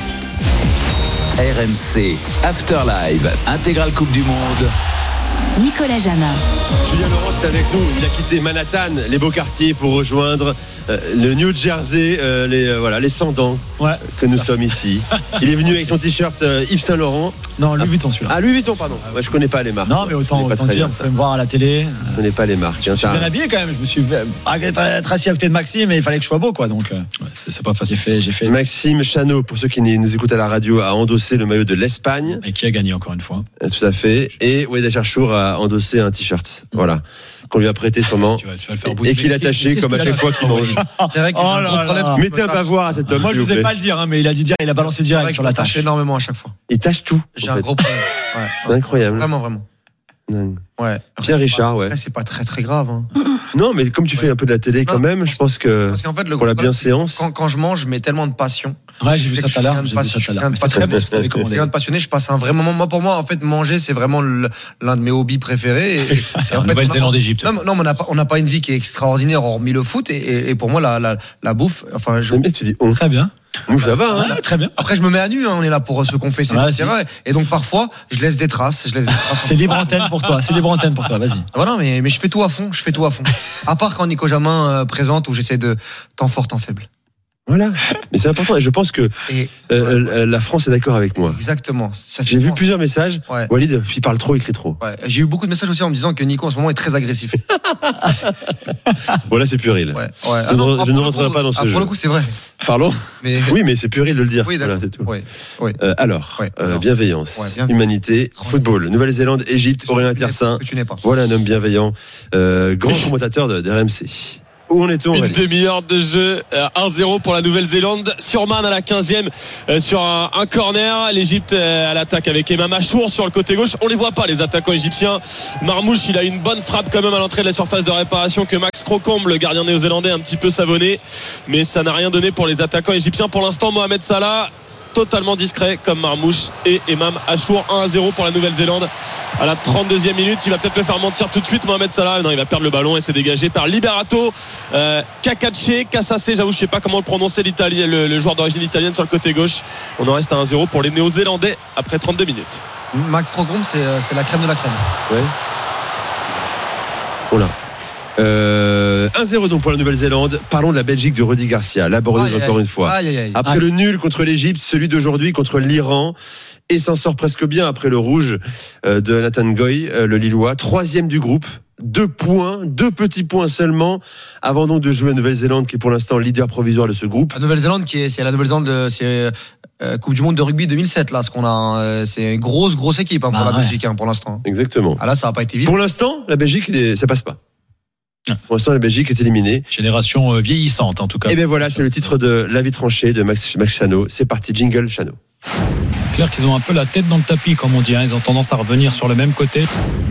R M C Afterlive. Intégrale Coupe du Monde. Nicolas Jamin. Julien Laurent est avec nous. Il a quitté Manhattan, les beaux quartiers, pour rejoindre euh, le New Jersey, euh, les euh, voilà, les sans-dents Ouais. que nous sommes ici. Il est venu avec son t-shirt euh, Yves Saint Laurent. Non, Louis Vuitton, celui-là. Ah, Louis Vuitton, pardon. Ouais, je connais pas les marques. Non, mais Je autant, connais pas autant très dire, bien vous ça. pouvez me voir à la télé. Je connais pas les marques. hein, Je suis ça- bien habillé quand même. Je me suis arrêté être assis à côté de Maxime, mais il fallait que je sois beau, quoi. Donc, euh, Ouais, c'est, c'est pas j'ai facile. fait, j'ai fait. Maxime Chanot, pour ceux qui nous écoutent à la radio, a endossé le maillot de l'Espagne. Et qui a gagné encore une fois. Euh, Tout à fait. Et Walid Acharchour a endossé un t-shirt. Voilà. Qu'on lui a prêté sûrement. Tu vas, tu vas le faire Et bouger. qu'il a taché Qu'est-ce comme à qu'il a chaque fois qu'il mange. C'est vrai que Oh j'ai un là gros là. problème. Mettez un bavoir à cet homme, Moi, je s'il vous vous ai plaît. pas le dire, hein, mais il a dit dire, il a balancé C'est direct vrai sur que la je tâche tâche. énormément à chaque fois. Il tâche tout. J'ai en un fait. gros problème. Ouais. C'est incroyable. Vraiment, vraiment. Ouais. Pierre Richard, ouais. Après, c'est pas très très grave. Hein. Non, mais comme tu fais un peu de la télé quand Non, même, je pense que Parce qu'en fait, le pour la gros- bienséance. Quand, quand je mange, je mets tellement de passion. Ouais, j'ai vu ça Je suis tout à l'heure. quelqu'un de J'ai vu ça passion- tout à l'heure. quelqu'un de C'est très passionné. bon ce que tu avais commandé. Quelqu'un de passionné, je passe un vrai moment. Moi, pour moi, en fait, manger, c'est vraiment le- l'un de mes hobbies préférés. Et, et c'est en fait, Nouvelle-Zélande, Égypte. Non, mais- non, mais on n'a pas, on n'a pas une vie qui est extraordinaire hormis le foot. Et, et- et pour moi, la, la, la bouffe, enfin, je, J'aime bien, tu dis on. Très bien. Nous, ça va, hein. Ouais, très bien. après, je me mets à nu. Hein, on est là pour se confesser, Ouais, et cetera. Et donc, parfois, je laisse des traces. Je laisse des traces. C'est libre antenne pour toi. C'est libre antenne pour toi. Vas-y. Voilà, mais, mais je fais tout à fond. Je fais tout à fond. À part quand Nico Jamin euh, présente où j'essaie de temps fort, temps faible. Voilà. Mais c'est important et je pense que Et euh, euh, la France est d'accord avec moi. exactement. Ça J'ai fait- vu plusieurs messages. Ouais. Walid, il parle trop, il écrit trop. Ouais. J'ai eu beaucoup de messages aussi en me disant que Nico en ce moment est très agressif. Bon, là, c'est puéril. Ouais, ouais. Je Ah ne non, re- ah, je ne pour le rentrerai coup- pas dans ce ah, jeu. Pour le coup, c'est vrai. Pardon. Mais Oui, mais c'est puéril de le dire. oui, d'accord. Voilà, c'est tout. Oui, oui. Euh, alors, Ouais, euh, alors. bienveillance, Ouais, bienveillance. humanité, Tranquille. football, Nouvelle-Zélande, Égypte, Aurélien Tiersin. Que tu n'es pas. Voilà un homme bienveillant, euh, grand commentateur de, de R M C. Où en est-on, Une Aurélie ? demi-heure de jeu, euh, un zéro pour la Nouvelle-Zélande. Surman à la quinzième euh, sur un, un corner. L'Égypte euh, à l'attaque avec Emam Achour sur le côté gauche. On les voit pas, les attaquants égyptiens. Marmouche, il a une bonne frappe quand même à l'entrée de la surface de réparation que Max Crocombe, le gardien néo-zélandais, un petit peu savonné. Mais ça n'a rien donné pour les attaquants égyptiens. Pour l'instant, Mohamed Salah, totalement discret comme Marmouche et Emam Achour. Un à zéro pour la Nouvelle-Zélande à la trente-deuxième minute. Il va peut-être le faire mentir tout de suite, Mohamed Salah. Non, il va perdre le ballon et c'est dégagé par Liberato euh, Cacace Cassace, j'avoue je sais pas comment le prononcer, l'Italien, le, le joueur d'origine italienne sur le côté gauche. On en reste à un zéro pour les Néo-Zélandais après trente-deux minutes. Max Crocombe, c'est euh, c'est la crème de la crème. Ouais. Oh là. Euh, un zéro donc pour la Nouvelle-Zélande. Parlons de la Belgique de Rudy Garcia, laborieuse Aïe, encore aïe. une fois. Aïe, aïe, aïe. Après Aïe. le nul contre l'Égypte, celui d'aujourd'hui contre l'Iran. Et s'en sort presque bien après le rouge euh, de Nathan Goy, euh, le Lillois. Troisième du groupe. Deux points, deux petits points seulement, avant donc de jouer à Nouvelle-Zélande, qui est pour l'instant leader provisoire de ce groupe. La Nouvelle-Zélande, qui est, c'est la Nouvelle-Zélande, de- c'est euh, Coupe du Monde de rugby deux mille sept, là, ce qu'on a. hein, euh, c'est une grosse, grosse équipe hein, pour Ah, la ouais. Belgique, hein, pour l'instant. Exactement. Ah là, ça n'a pas été vite. Pour l'instant, la Belgique, est- ça passe pas. Pour l'instant, la Belgique est éliminée. Génération euh, vieillissante en tout cas. Et bien voilà, c'est le titre de L'avis tranché de Max, Max Chano. C'est parti, jingle Chano. C'est clair qu'ils ont un peu la tête dans le tapis, comme on dit. Hein. Ils ont tendance à revenir sur le même côté.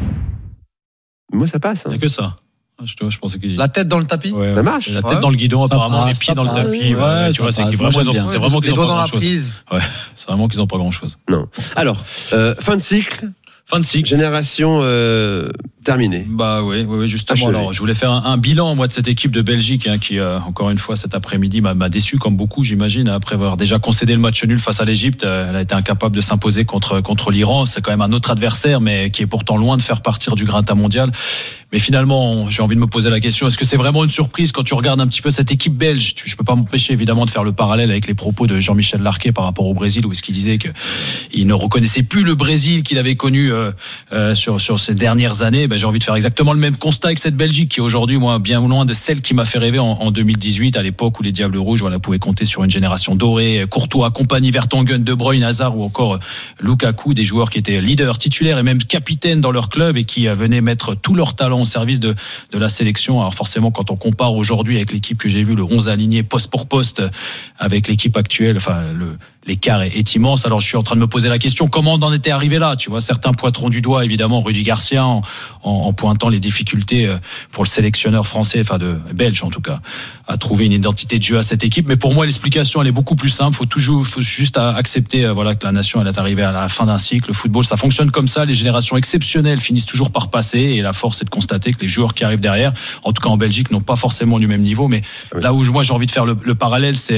Moi, ça passe. Il Hein. n'y a que ça. Ah, Je, je pensais qu'il La tête dans le tapis. Ouais, Ça ouais. marche. La tête Ouais. dans le guidon, Ça apparemment, passe, les pieds ça dans le passe. tapis. Ouais, Ouais, tu ça vois, c'est passe. qu'ils Moi, vraiment, j'aime ils ont- bien. c'est vraiment qu'ils Les n'ont doigts pas dans la grand-chose. prise. C'est vraiment qu'ils n'ont pas grand-chose. Non. Alors, euh, fin de cycle, Fin de cycle. génération euh, terminée. Bah oui, oui, oui, justement. Achevé. Alors, je voulais faire un, un bilan moi de cette équipe de Belgique hein, qui, euh, encore une fois, cet après-midi m'a, m'a déçu comme beaucoup, j'imagine, après avoir déjà concédé le match nul face à l'Égypte. Elle a été incapable de s'imposer contre contre l'Iran. C'est quand même un autre adversaire, mais qui est pourtant loin de faire partir du Grinta mondial. Mais finalement, j'ai envie de me poser la question, est-ce que c'est vraiment une surprise quand tu regardes un petit peu cette équipe belge? Je peux pas m'empêcher évidemment de faire le parallèle avec les propos de Jean-Michel Larquet par rapport au Brésil, où est-ce qu'il disait qu'il ne reconnaissait plus le Brésil qu'il avait connu euh, euh, sur, sur ces dernières années. Ben, j'ai envie de faire exactement le même constat avec cette Belgique qui est aujourd'hui, moi, bien loin de celle qui m'a fait rêver en, en deux mille dix-huit, à l'époque où les Diables Rouges voilà, pouvaient compter sur une génération dorée, Courtois, compagnie, Vertonghen, De Bruyne, Hazard ou encore Lukaku, des joueurs qui étaient leaders, titulaires et même capitaines dans leur club et qui venaient mettre tout leur talent au service de de la sélection. Alors forcément, quand on compare aujourd'hui avec l'équipe que j'ai vue, le onze aligné poste pour poste, avec l'équipe actuelle, enfin le l'écart est, est immense. Alors je suis en train de me poser la question, comment on en était arrivé là? Tu vois, certains pointeront du doigt évidemment Rudy Garcia en, en, en pointant les difficultés pour le sélectionneur français, enfin de belge en tout cas, à trouver une identité de jeu à cette équipe. Mais pour moi, l'explication elle est beaucoup plus simple. Faut toujours, faut juste accepter voilà que la nation elle est arrivée à la fin d'un cycle. Le football, ça fonctionne comme ça. Les générations exceptionnelles finissent toujours par passer, et la force est de constater que les joueurs qui arrivent derrière, en tout cas en Belgique, n'ont pas forcément du même niveau. Mais oui. Là où moi j'ai envie de faire le, le parallèle, c'est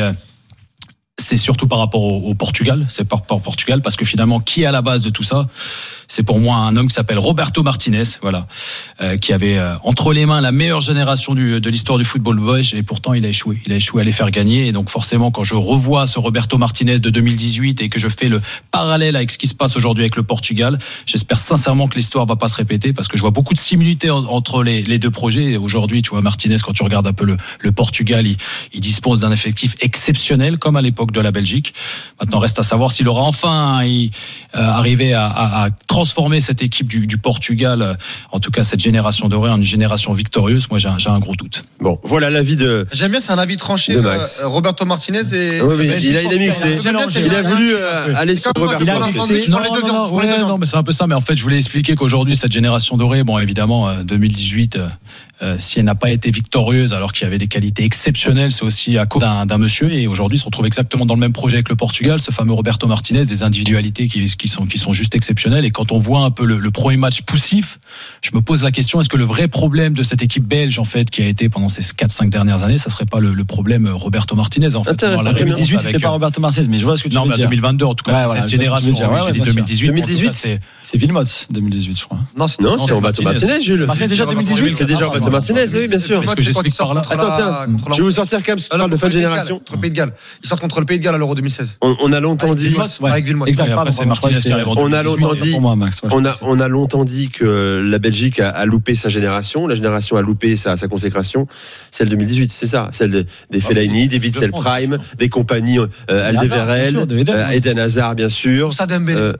c'est surtout par rapport au, au Portugal. C'est par rapport au Portugal, parce que finalement, qui est à la base de tout ça? C'est pour moi un homme qui s'appelle Roberto Martinez, voilà, euh, qui avait euh, entre les mains la meilleure génération du, de l'histoire du football belge, et pourtant il a échoué. Il a échoué à les faire gagner, et donc forcément, quand je revois ce Roberto Martinez de deux mille dix-huit et que je fais le parallèle avec ce qui se passe aujourd'hui avec le Portugal, j'espère sincèrement que l'histoire va pas se répéter, parce que je vois beaucoup de similitudes entre les, les deux projets. Et aujourd'hui, tu vois, Martinez, quand tu regardes un peu le, le Portugal, il, il dispose d'un effectif exceptionnel, comme à l'époque de la Belgique. Maintenant, reste à savoir s'il aura enfin euh, arrivé à, à, à transformer cette équipe du, du Portugal, euh, en tout cas cette génération dorée, en une génération victorieuse. Moi, j'ai un, j'ai un gros doute. Bon, voilà l'avis de. J'aime bien, c'est un avis tranché. De Max. Euh, Roberto Martinez et. Oui, oui, il, a, il a mixé. J'aime bien, Il a voulu euh, aller sur Roberto Martinez. Non, non, non, ouais, non, mais c'est un peu ça. Mais en fait, je voulais expliquer qu'aujourd'hui, cette génération dorée, bon, évidemment, euh, deux mille dix-huit, euh, euh, si elle n'a pas été victorieuse, alors qu'il y avait des qualités exceptionnelles, c'est aussi à cause d'un, d'un monsieur. Et aujourd'hui, ils se retrouvent exactement dans le même projet avec le Portugal, ce fameux Roberto Martinez, des individualités qui, qui sont qui sont juste exceptionnelles. Et quand on voit un peu le, le premier match poussif, je me pose la question, est-ce que le vrai problème de cette équipe belge, en fait, qui a été pendant ces quatre cinq dernières années, ça serait pas le, le problème Roberto Martinez, en fait? En deux mille dix-huit, c'était pas Roberto Martinez, mais je vois ce que tu non, veux mais dire. deux mille vingt-deux, en tout cas, Ouais, c'est voilà, cette génération. ouais, ouais, j'ai dit bien deux mille dix-huit. deux mille dix-huit, c'est C'est Vilmots, deux mille dix-huit, je crois. Non, c'est, non, c'est Roberto Martinez, Jules. Martinez, déjà deux mille dix-huit. C'est déjà Roberto Martinez, oui, bien sûr. Est-ce que j'explique par là? Attends, tiens, je vais vous sortir quand même, parce que tu parles de fin de génération. Contre le Pays de Galles. Ils sortent contre le Pays de Galles à l'Euro deux mille seize. On, on a longtemps dit. Avec Villemot. Exact, Et après, c'est Martinez qui arrive en On a longtemps dit. On a, on on a longtemps dit que la Belgique a, a loupé sa génération. La génération a loupé sa, sa consécration. Celle deux mille dix-huit, c'est ça. Celle de, des Fellaini, des Witzel Prime, des compagnies, euh, Alderweireld, euh, Eden Hazard, bien sûr. Moussa Dembélé. Euh,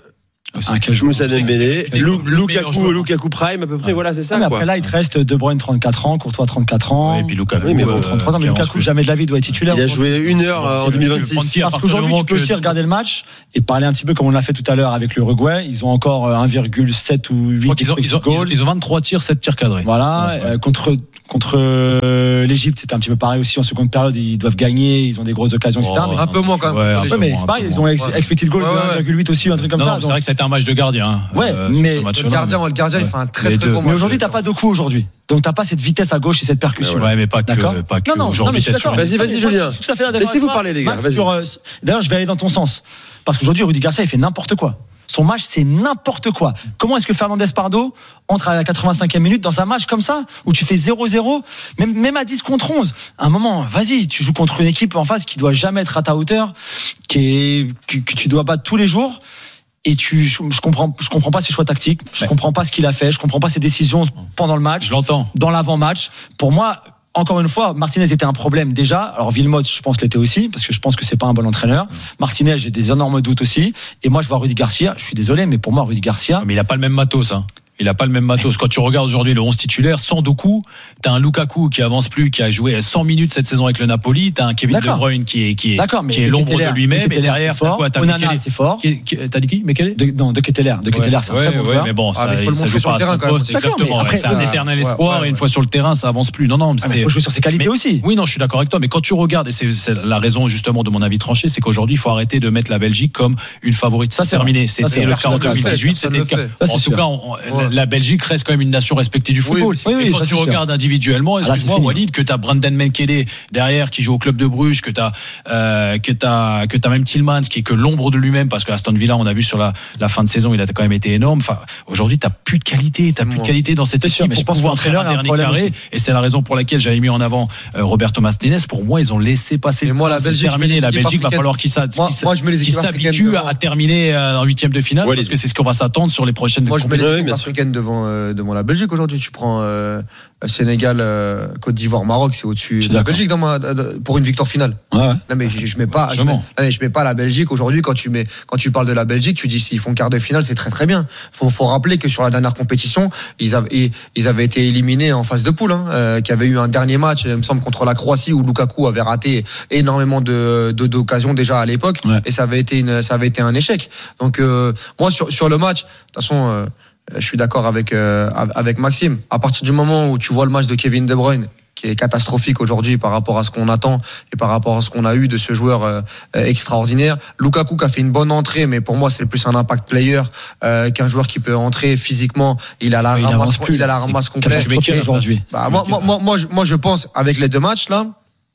Moussa Dembélé, Lukaku, Lukaku Prime, à peu près, voilà, c'est ça. Mais quoi. après là, il te reste De Bruyne trente-quatre ans, Courtois trente-quatre ans. Et puis Lukaku, oui, mais bon, trente-trois ans, mais Lukaku jamais de la vie doit être titulaire. Il a joué une heure en deux mille vingt-six. Parce qu'aujourd'hui, tu peux aussi regarder le match et parler un petit peu comme on l'a fait tout à l'heure avec l'Uruguay. Ils ont encore un virgule sept ou huit. Je crois qu'ils ont, ils ont, ils ont, ils ont vingt-trois tirs, sept tirs cadrés. Voilà. Ouais, ouais. Euh, contre contre euh, l'Égypte, c'était un petit peu pareil aussi. En seconde période, ils doivent gagner, ils ont des grosses occasions, et cetera. Oh, mais un peu moins quand même. Ouais, ouais, mais c'est pareil, ils ont ex- expected goal de un virgule huit aussi, un truc comme non, ça. Non, c'est donc... vrai que c'était un match de gardien. Ouais, euh, mais le gardien, le gardien, il fait un très très bon match. Mais aujourd'hui, t'as pas de coup aujourd'hui. Donc t'as pas cette vitesse à gauche et cette percussion. Ouais, mais pas que, pas que. Non, non, aujourd'hui, non, mais sur vas-y, vas-y, Julien. Laissez-vous parler, les gars. D'ailleurs, je vais aller dans ton sens. Parce qu'aujourd'hui, Rudy Garcia, il fait n'importe quoi. Son match, c'est n'importe quoi. Comment est-ce que Fernandez Pardo entre à la quatre-vingt-cinquième minute dans un match comme ça, où tu fais zéro zéro, même, même à dix contre onze? À un moment, vas-y, tu joues contre une équipe en face qui doit jamais être à ta hauteur, qui est, que, que tu dois battre tous les jours. Et tu, je, je comprends, je comprends pas ses choix tactiques, je ouais. comprends pas ce qu'il a fait, je comprends pas ses décisions pendant le match, je l'entends. Dans l'avant-match. Pour moi, encore une fois, Martinez était un problème déjà. Alors Villemot, je pense l'était aussi, parce que je pense que c'est pas un bon entraîneur. Martinez, j'ai des énormes doutes aussi. Et moi, je vois Rudy Garcia. Je suis désolé, mais pour moi, Rudy Garcia. Mais il a pas le même matos, hein. Il a pas le même matos. Quand tu regardes aujourd'hui le onze titulaire, sans Doku, t'as un Lukaku qui avance plus, qui a joué cent minutes cette saison avec le Napoli, t'as un Kevin De Bruyne qui est, qui est, qui est l'ombre de lui-même, et derrière, t'as quoi? T'as Onana, c'est fort. Qui, qui, t'as dit qui? Mais quel est? De, non, De Ketelaere. De Ketelaere, ouais, c'est un ouais, très bon ouais, joueur. mais bon, ça, ah, mais faut ça le joue pas à terrain, son poste, exactement. Après, c'est un éternel espoir, ouais, ouais, et une fois sur le terrain, ça avance plus. Non, non, ah, il faut jouer sur ses qualités mais, aussi. Oui, non, je suis d'accord avec toi, mais quand tu regardes, et c'est, c'est la raison justement de mon avis tranché, c'est qu'aujourd'hui, il faut arrêter de mettre la Belgique comme une favorite. Ça, c'est terminé. C'était le cas en deux mille dix-huit, c'était le cas. En tout cas, la Belgique reste quand même une nation respectée du football. Oui, oui, et quand tu regardes sûr. individuellement, excuse-moi, ah, Walid, que tu as Brandon Menkele derrière qui joue au club de Bruges, que tu as euh, que tu as que tu as même Tillmans qui est que l'ombre de lui-même, parce que Aston Villa, on a vu sur la, la fin de saison, il a quand même été énorme. Enfin, aujourd'hui, tu n'as plus de qualité, tu n'as plus de qualité dans cette équipe, mais je pense pouvoir faire un dernier carré, aussi. Et c'est la raison pour laquelle j'avais mis en avant euh, Roberto Martinez. Pour moi, ils ont laissé passer le moi la Belgique, terminé. La Belgique va falloir qu'ils s'habituent à terminer en huitième de finale, parce que c'est ce qu'on va s'attendre sur les prochaines. Moi, je mets les équipes africaines devant devant la Belgique aujourd'hui. Tu prends euh, Sénégal, euh, Côte d'Ivoire, Maroc, c'est au-dessus de la Belgique dans ma, pour une victoire finale. Ouais, ouais. Non mais je, je mets pas, je mets, je mets pas la Belgique aujourd'hui. Quand tu mets, quand tu parles de la Belgique, tu dis s'ils font quart de finale, c'est très très bien. Faut, faut rappeler que sur la dernière compétition, ils avaient, ils avaient été éliminés en phase de poule, hein, euh, qui avait eu un dernier match, il me semble contre la Croatie où Lukaku avait raté énormément de, de d'occasions déjà à l'époque, ouais. et ça avait été une, ça avait été un échec. Donc euh, moi sur sur le match, de toute façon. Euh, Je suis d'accord avec euh, avec Maxime. À partir du moment où tu vois le match de Kevin De Bruyne, qui est catastrophique aujourd'hui par rapport à ce qu'on attend et par rapport à ce qu'on a eu de ce joueur euh, extraordinaire. Lukaku qui a fait une bonne entrée, mais pour moi c'est plus un impact player euh, qu'un joueur qui peut entrer physiquement. Il a la il ramasse, plus, il a la ramasse complète aujourd'hui. Bah, moi, moi, moi, moi, je, moi, je pense avec les deux matchs là.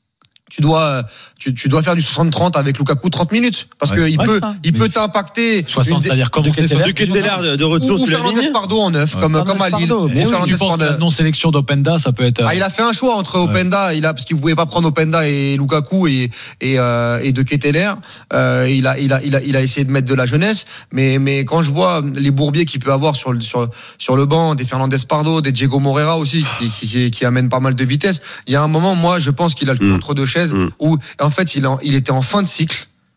Tu dois, tu, tu dois faire du soixante trente avec Lukaku trente minutes. Parce ouais. qu'il ouais, peut, ça. il peut t'impacter. soixante, c'est-à-dire comment c'est De Ketelaere de retour ou, sur la ligne. Ou Fernandez Pardo en neuf, ouais. comme, comme à Lille. Mais oui, tu penses la non-sélection d'Openda, ça peut être. Ah, il a fait un choix entre Openda, ouais. il a, parce qu'il ne pouvait pas prendre Openda et Lukaku et, et, euh, et de Ketelaere. Euh, il a, il a, il a, il a essayé de mettre de la jeunesse. Mais, mais quand je vois les bourbiers qu'il peut avoir sur, sur, sur le banc, des Fernandez Pardo, des Diego Moreira aussi, qui, qui, qui, qui amènent pas mal de vitesse. Il y a un moment, moi, je pense qu'il a le mmh. entre deux chaises mmh. où, en fait, il, en, il était en fin de cycle.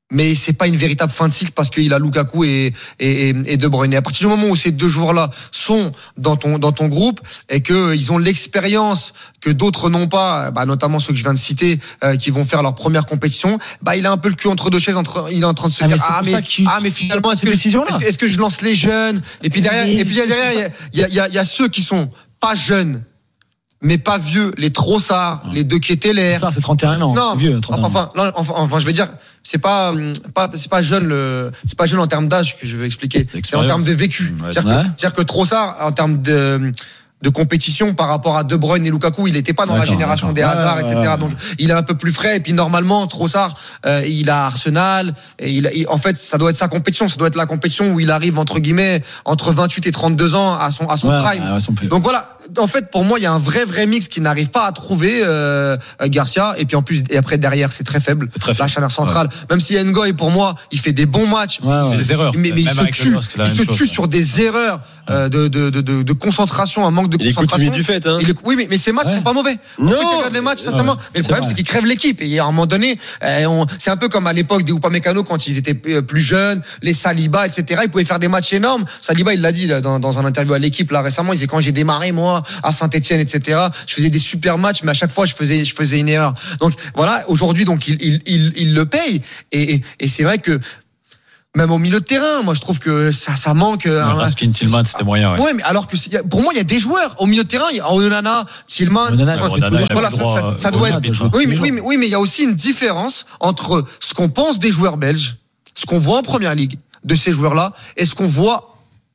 mais c'est pas une véritable fin de cycle parce qu'il a Lukaku et, et, et De Bruyne. Et à partir du moment où ces deux joueurs-là sont dans ton, dans ton groupe et qu'ils ont l'expérience que d'autres n'ont pas, bah, notamment ceux que je viens de citer, euh, qui vont faire leur première compétition, bah, il a un peu le cul entre deux chaises, entre, il est en train de se ah, dire, mais ah, mais, tu, ah, mais finalement, est-ce que, est-ce, que, est-ce que je lance les jeunes? Et puis derrière, et puis derrière, il y a, il y a, il y a ceux qui sont pas jeunes, mais pas vieux, les Trossard, ouais. les De Ketelaere. Ça, c'est trente et un ans. Non, c'est vieux, trente et un enfin, non, enfin, enfin, je vais dire, c'est pas, pas, c'est pas jeune le, c'est pas jeune en termes d'âge que je vais expliquer. C'est en termes de vécu. Ouais. C'est-à-dire, ouais. que, c'est-à-dire que Trossard, en termes de, de compétition par rapport à De Bruyne et Lukaku, il n'était pas dans d'accord, la génération d'accord. des Hazard, ouais, et cetera. Ouais, ouais. Donc, il est un peu plus frais. Et puis, normalement, Trossard, euh, il a Arsenal. Et il, il, en fait, ça doit être sa compétition. Ça doit être la compétition où il arrive, entre guillemets, entre vingt-huit et trente-deux ans à son, à son ouais, prime. Ouais, son Donc, voilà. En fait, pour moi, il y a un vrai, vrai mix qui n'arrive pas à trouver euh, Garcia. Et puis en plus, et après derrière, c'est très faible. C'est très faible. La charnière centrale. Ouais. Même si Ngoy, pour moi, il fait des bons matchs. Ouais, ouais. C'est des erreurs. Mais, mais il se tue. Lost, il se tue chose, sur des erreurs euh, de, de, de, de, de concentration, un manque de il concentration. Il est du fait. Hein. Il est, oui, mais, mais ces matchs ouais. sont pas mauvais. Non. En fait, tu regardes les matchs, sincèrement. Ouais. Mais le problème, c'est, c'est qu'ils crèvent l'équipe. Et à un moment donné, euh, on, c'est un peu comme à l'époque des Upamecano quand ils étaient plus jeunes, les Saliba, et cetera. Ils pouvaient faire des matchs énormes. Saliba, il l'a dit dans, dans un interview à l'équipe là récemment. Il disait quand j'ai démarré moi à Saint-Etienne, et cetera. Je faisais des super matchs, mais à chaque fois, je faisais, je faisais une erreur. Donc voilà, aujourd'hui, donc il, il, il, il le paye. Et, et, et c'est vrai que même au milieu de terrain, moi, je trouve que ça, ça manque. Ouais, un, Raskin, Tillman, c'était moyen. Ouais. ouais, mais alors que pour moi, il y a des joueurs au milieu de terrain. Il y a Onana, Tillman. Onana, voilà, ça, ça, ça, ça doit être. Oui, mais oui, mais oui, mais il y a aussi une différence entre ce qu'on pense des joueurs belges, ce qu'on voit en première ligue de ces joueurs-là, et ce qu'on voit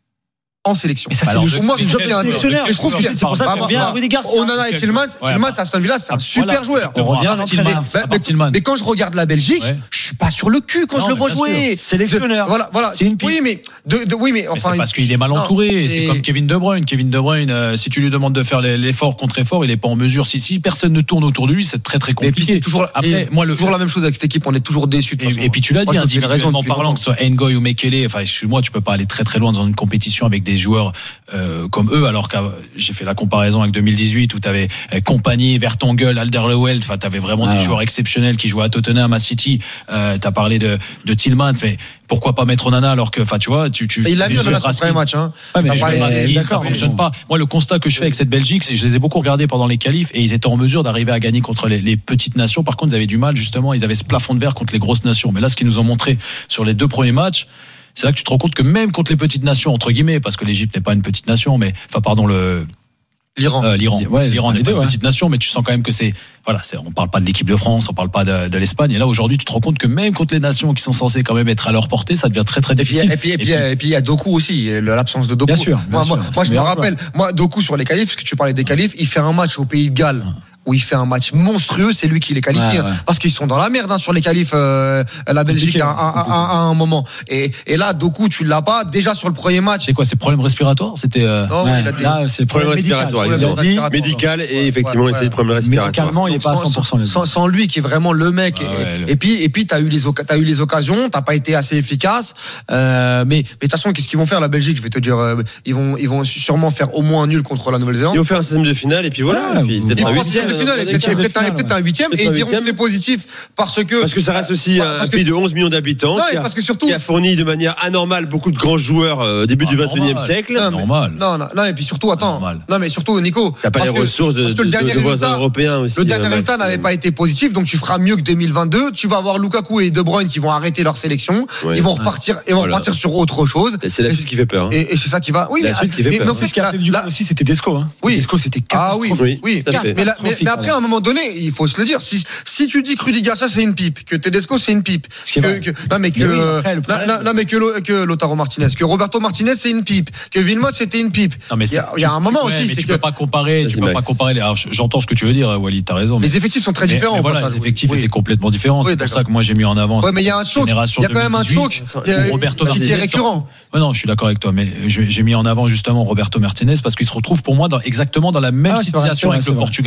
en sélection. Mais ça, c'est le jour. Moi, je sélectionneur. Je trouve qu'il c'est pour ça qu'on revient à Rudy Garcia. Onana et Tillman, Tillman, à Aston Villa, c'est un super joueur. On revient à Tillman. Mais quand je regarde la Belgique, je suis pas sur le cul quand je le vois jouer. Sélectionneur. Voilà, voilà. C'est une pipe. Oui, mais oui, mais enfin. C'est parce qu'il est mal entouré. C'est comme Kevin De Bruyne. Kevin De Bruyne, si tu lui demandes de faire l'effort contre effort, il est pas en mesure. Si si personne ne tourne autour de lui, c'est très très compliqué. Et puis c'est toujours. Après, moi, toujours la même chose avec cette équipe. On est toujours déçus. Et puis tu l'as dit, individuellement parlant, que ce soit Ngoy ou Mekele. Enfin, excuse-moi, tu peux pas aller très très loin dans une compétition avec des joueurs. Euh, comme eux, alors que j'ai fait la comparaison avec deux mille dix-huit où tu avais Compagnie, Vertonghen, Alderweireld, enfin tu avais vraiment ah. des joueurs exceptionnels qui jouaient à Tottenham, à City. Euh, tu as parlé de, de Tillmans, mais pourquoi pas mettre Onana alors que, enfin tu vois, tu, tu il a mis Onana sur le premier match. Hein. Ouais, mais ça, Raskin, ça fonctionne bon. pas. Moi, le constat que je fais avec cette Belgique, c'est que je les ai beaucoup regardés pendant les qualifs et ils étaient en mesure d'arriver à gagner contre les, les petites nations. Par contre, ils avaient du mal justement, ils avaient ce plafond de verre contre les grosses nations. Mais là, ce qu'ils nous ont montré sur les deux premiers matchs, c'est là que tu te rends compte que même contre les petites nations, entre guillemets, parce que l'Égypte n'est pas une petite nation, mais, enfin, pardon, le, l'Iran. Euh, L'Iran. Ouais, L'Iran n'est pas une ouais. petite nation, mais tu sens quand même que c'est, voilà, c'est, on parle pas de l'équipe de France, on parle pas de, de l'Espagne. Et là, aujourd'hui, tu te rends compte que même contre les nations qui sont censées quand même être à leur portée, ça devient très, très difficile. Et puis, et puis, et puis, et puis, il y a Doku aussi, l'absence de Doku. Bien sûr. Bien moi, sûr. moi, moi, je me rappelle, moi, Doku sur les qualifs, parce que tu parlais des qualifs, il fait un match au Pays de Galles. Où il fait un match monstrueux, c'est lui qui les qualifie, ouais, ouais. parce qu'ils sont dans la merde hein, sur les qualifs, euh, la Belgique à, à, à, à un moment. Et, et là, Doku, tu l'as pas déjà sur le premier match. C'est quoi, c'est problème respiratoire? C'était. Euh... Non, ouais, il a des... là, c'est problème respiratoire. Il a dit médical et effectivement, ouais, ouais. c'est le problème respiratoire. Médicalement, il est pas à cent pour cent. Sans, sans lui, qui est vraiment le mec. Ah, et, ouais, le... et puis, et puis, t'as eu les, t'as eu les occasions, t'as pas été assez efficace. Euh, mais, mais de toute façon, qu'est-ce qu'ils vont faire la Belgique? Je vais te dire, euh, ils vont, ils vont sûrement faire au moins un nul contre la Nouvelle-Zélande. Ils vont faire un système de finale et puis voilà. Peut-être un huitième de finale. Peut-être un, peut-être un huitième et ils diront que c'est positif parce que parce que ça reste aussi un pays de onze millions d'habitants non, qui, a, parce que surtout, qui a fourni de manière anormale beaucoup de grands joueurs au euh, début ah, du vingt et unième siècle. Non, normal. Non, non, non, et puis surtout, attends. Normal. Non, mais surtout, Nico. T'as pas les ressources de, de, de, de voisins européens aussi. Le dernier résultat n'avait pas été positif, donc tu feras mieux que deux mille vingt-deux. Tu vas avoir Lukaku et De Bruyne qui vont arrêter leur sélection. Ouais. Ils vont repartir, ils vont voilà. repartir sur autre chose. Et c'est la suite qui fait peur. Hein. Et, et c'est ça qui va. Oui, la mais, suite qui fait peur. Mais en fait, ce qui a fait du mal aussi, c'était Desco. Hein. Oui. Desco, c'était catastrophique. Ah oui, oui. Mais, la, mais, mais après, à un moment donné, il faut se le dire. Si, si tu dis que Rudy Garcia c'est une pipe, que Tedesco c'est une pipe, que, que, non mais que, mais oui, après, non, non, mais que, que Lautaro Martinez, que Roberto Martinez c'est une pipe, que Wilmot c'était une pipe. Non mais il y a, il y a un moment ouais, aussi. Mais c'est tu que peux pas comparer. Tu peux pas comparer. Alors, j'entends ce que tu veux dire, Walid. T'as raison. Les effectifs sont très mais, différents. Mais voilà, les effectifs oui. étaient complètement différents. C'est oui, pour ça que moi j'ai mis en avant. Ouais, mais il y a un choc. Il y a quand même un choc. Roberto Martinez qui est récurrent. Ouais, non, je suis d'accord avec toi, mais j'ai mis en avant justement Roberto Martinez parce qu'il se retrouve pour moi dans, exactement dans la même situation avec le Portugal.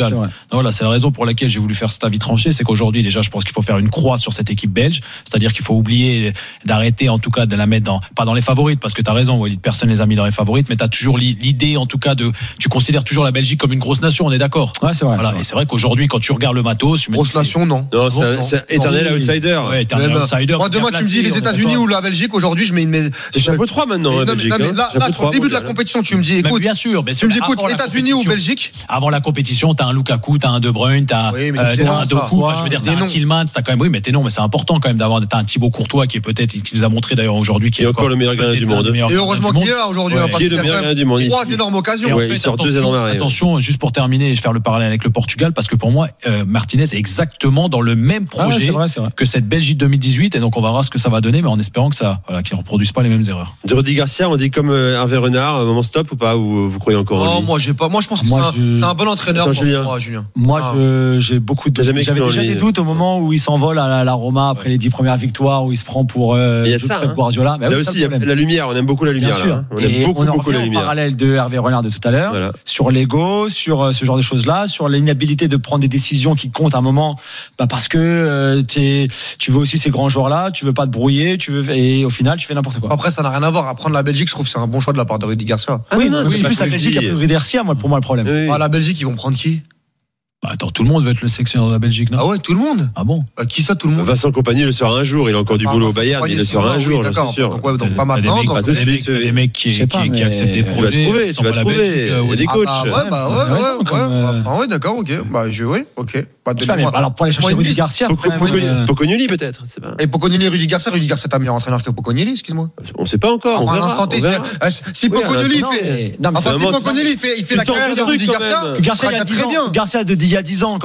Voilà, c'est la raison pour laquelle j'ai voulu faire cet avis tranché, c'est qu'aujourd'hui déjà, je pense qu'il faut faire une croix sur cette équipe belge, c'est-à-dire qu'il faut oublier d'arrêter en tout cas de la mettre dans, pas dans les favorites, parce que tu as raison, Walid, personne les a mis dans les favorites, mais tu as toujours l'idée en tout cas de, tu considères toujours la Belgique comme une grosse nation, on est d'accord. Ouais, c'est vrai. Voilà, c'est vrai. et c'est vrai qu'aujourd'hui, quand tu regardes le matos, tu me Grosse dis que nation, non. Non, c'est bon, un- non. c'est un éternel Oui. outsider. Ouais, éternel Même, outsider. Moi, demain, bien tu me dis placé, les on est États-Unis d'accord. ou la Belgique, aujourd'hui, je mets une. C'est chapeau trois maintenant, Mais la non, mais- Belgique. non, mais hein. là, Chapeau là, sur trois le début de la mondial. compétition, tu me dis, Mais écoute. bien sûr, bien Tu sûr. me dis, mais écoute, avant la États-Unis ou compétition- Belgique. Avant la compétition, t'as un Lukaku, t'as un De Bruyne, t'as Oui, mais euh, c'est t'as des un noms, Doku, ça. enfin, je veux dire, Des t'as un noms. Tillmans, t'as quand même, oui, mais t'es non, mais c'est important quand même d'avoir, t'as un Thibaut Courtois qui est peut-être, qui nous a montré d'ailleurs aujourd'hui, qui Et est encore le meilleur peut-être gardien du l'un monde. des meilleurs Et gardiens heureusement du qu'il est monde. là aujourd'hui. Ouais. hein, parce Qui est le qu'il y a meilleur quand gardien du monde, même Trois ici. énormes occasions. Et en Ouais, fait, il sort deux attention, énormes arrêts. Attention, juste pour terminer et faire le parallèle avec le Portugal, parce que pour moi, euh, Martinez est exactement dans le même Ah ouais, projet c'est vrai, c'est vrai. que cette Belgique deux mille dix-huit, et donc on verra ce que ça va donner, mais en espérant que ça, voilà, qu'ils ne reproduisent pas les mêmes erreurs. De Rudy Garcia, on dit comme euh, Hervé Renard, un moment stop ou pas, ou vous croyez encore en Non, lui? moi, j'ai pas. Moi, je pense que Moi, c'est un- je- c'est un bon entraîneur. Attends, pour Julien. moi, Julien. Moi, Ah. je, j'ai beaucoup de T'as jamais j'avais cru en déjà lui. des doutes au moment où il s'envole à la, la Roma après les dix premières victoires, où il se prend pour euh, Il y a de ça, Pep hein. Guardiola. Bah Là oui, c'est aussi, il y le a problème. la lumière, on aime beaucoup la Bien lumière. sûr. Là, hein. On Et aime beaucoup, on en beaucoup la revient au lumière. parallèle de Hervé Renard de tout à l'heure, Voilà. sur l'ego, sur euh, ce genre de choses-là, sur l'inhabilité de prendre des décisions qui comptent à un moment, bah parce que euh, t'es- tu veux aussi ces grands joueurs-là, tu veux pas te brouiller, tu veux et au final tu fais n'importe quoi. Après, ça n'a rien à voir. À prendre la Belgique, je trouve que c'est un bon choix de la part de Rudy Garcia. Ah oui, non, non, oui, c'est pas plus ce la que je Belgique a dis. pris Rudy Garcia, moi pour moi le problème. Oui. Ah, la Belgique, ils vont prendre qui? Bah, attends, tout le monde veut être le sélectionneur de la Belgique, non? Ah ouais, tout le monde. Ah bon? Euh, Qui ça, tout le monde? Vincent Compagnie le sera un jour, il a encore du Ah, boulot au Vincent Bayern, Compagnie, il le c'est sera vrai, un oui, jour, j'en d'accord. suis sûr. Donc, ouais, donc T'as pas des maintenant. mecs- donc- pas tout de des suite, mecs- oui. des mecs qui, Je sais qui, pas, qui mais- acceptent des Tu vas Tu vas projets. trouver, sans tu vas pas la trouver. Belgique, Il y a euh, des Ah coachs. bah, ouais, bah, Ouais, ouais, c'est ouais, intéressant, ouais. comme, euh, Ah ouais, d'accord, ok. Bah, je, oui, ok. Bah, Je sais pas, mais donnez-moi- alors pour aller chercher moi, une Rudy liste. Garcia, Poco- quand même, Poco- euh, Pocognoli peut-être, c'est pas. Et Pocognoli, Rudy Garcia, Rudy Garcia, t'as meilleur entraîneur que Pocognoli, excuse-moi. On sait pas encore, on Enfin, à verra. l'instant T, on verra. c'est- euh, si Oui, Pocognoli non, fait. mais- non, mais Enfin, si vraiment, Pocognoli fait, il fait tu la tentes carrière le de truc, Rudy quand Garcia, même. ça Garcia, il y sera a dix très ans, bien. Garcia de d'il y a dix ans,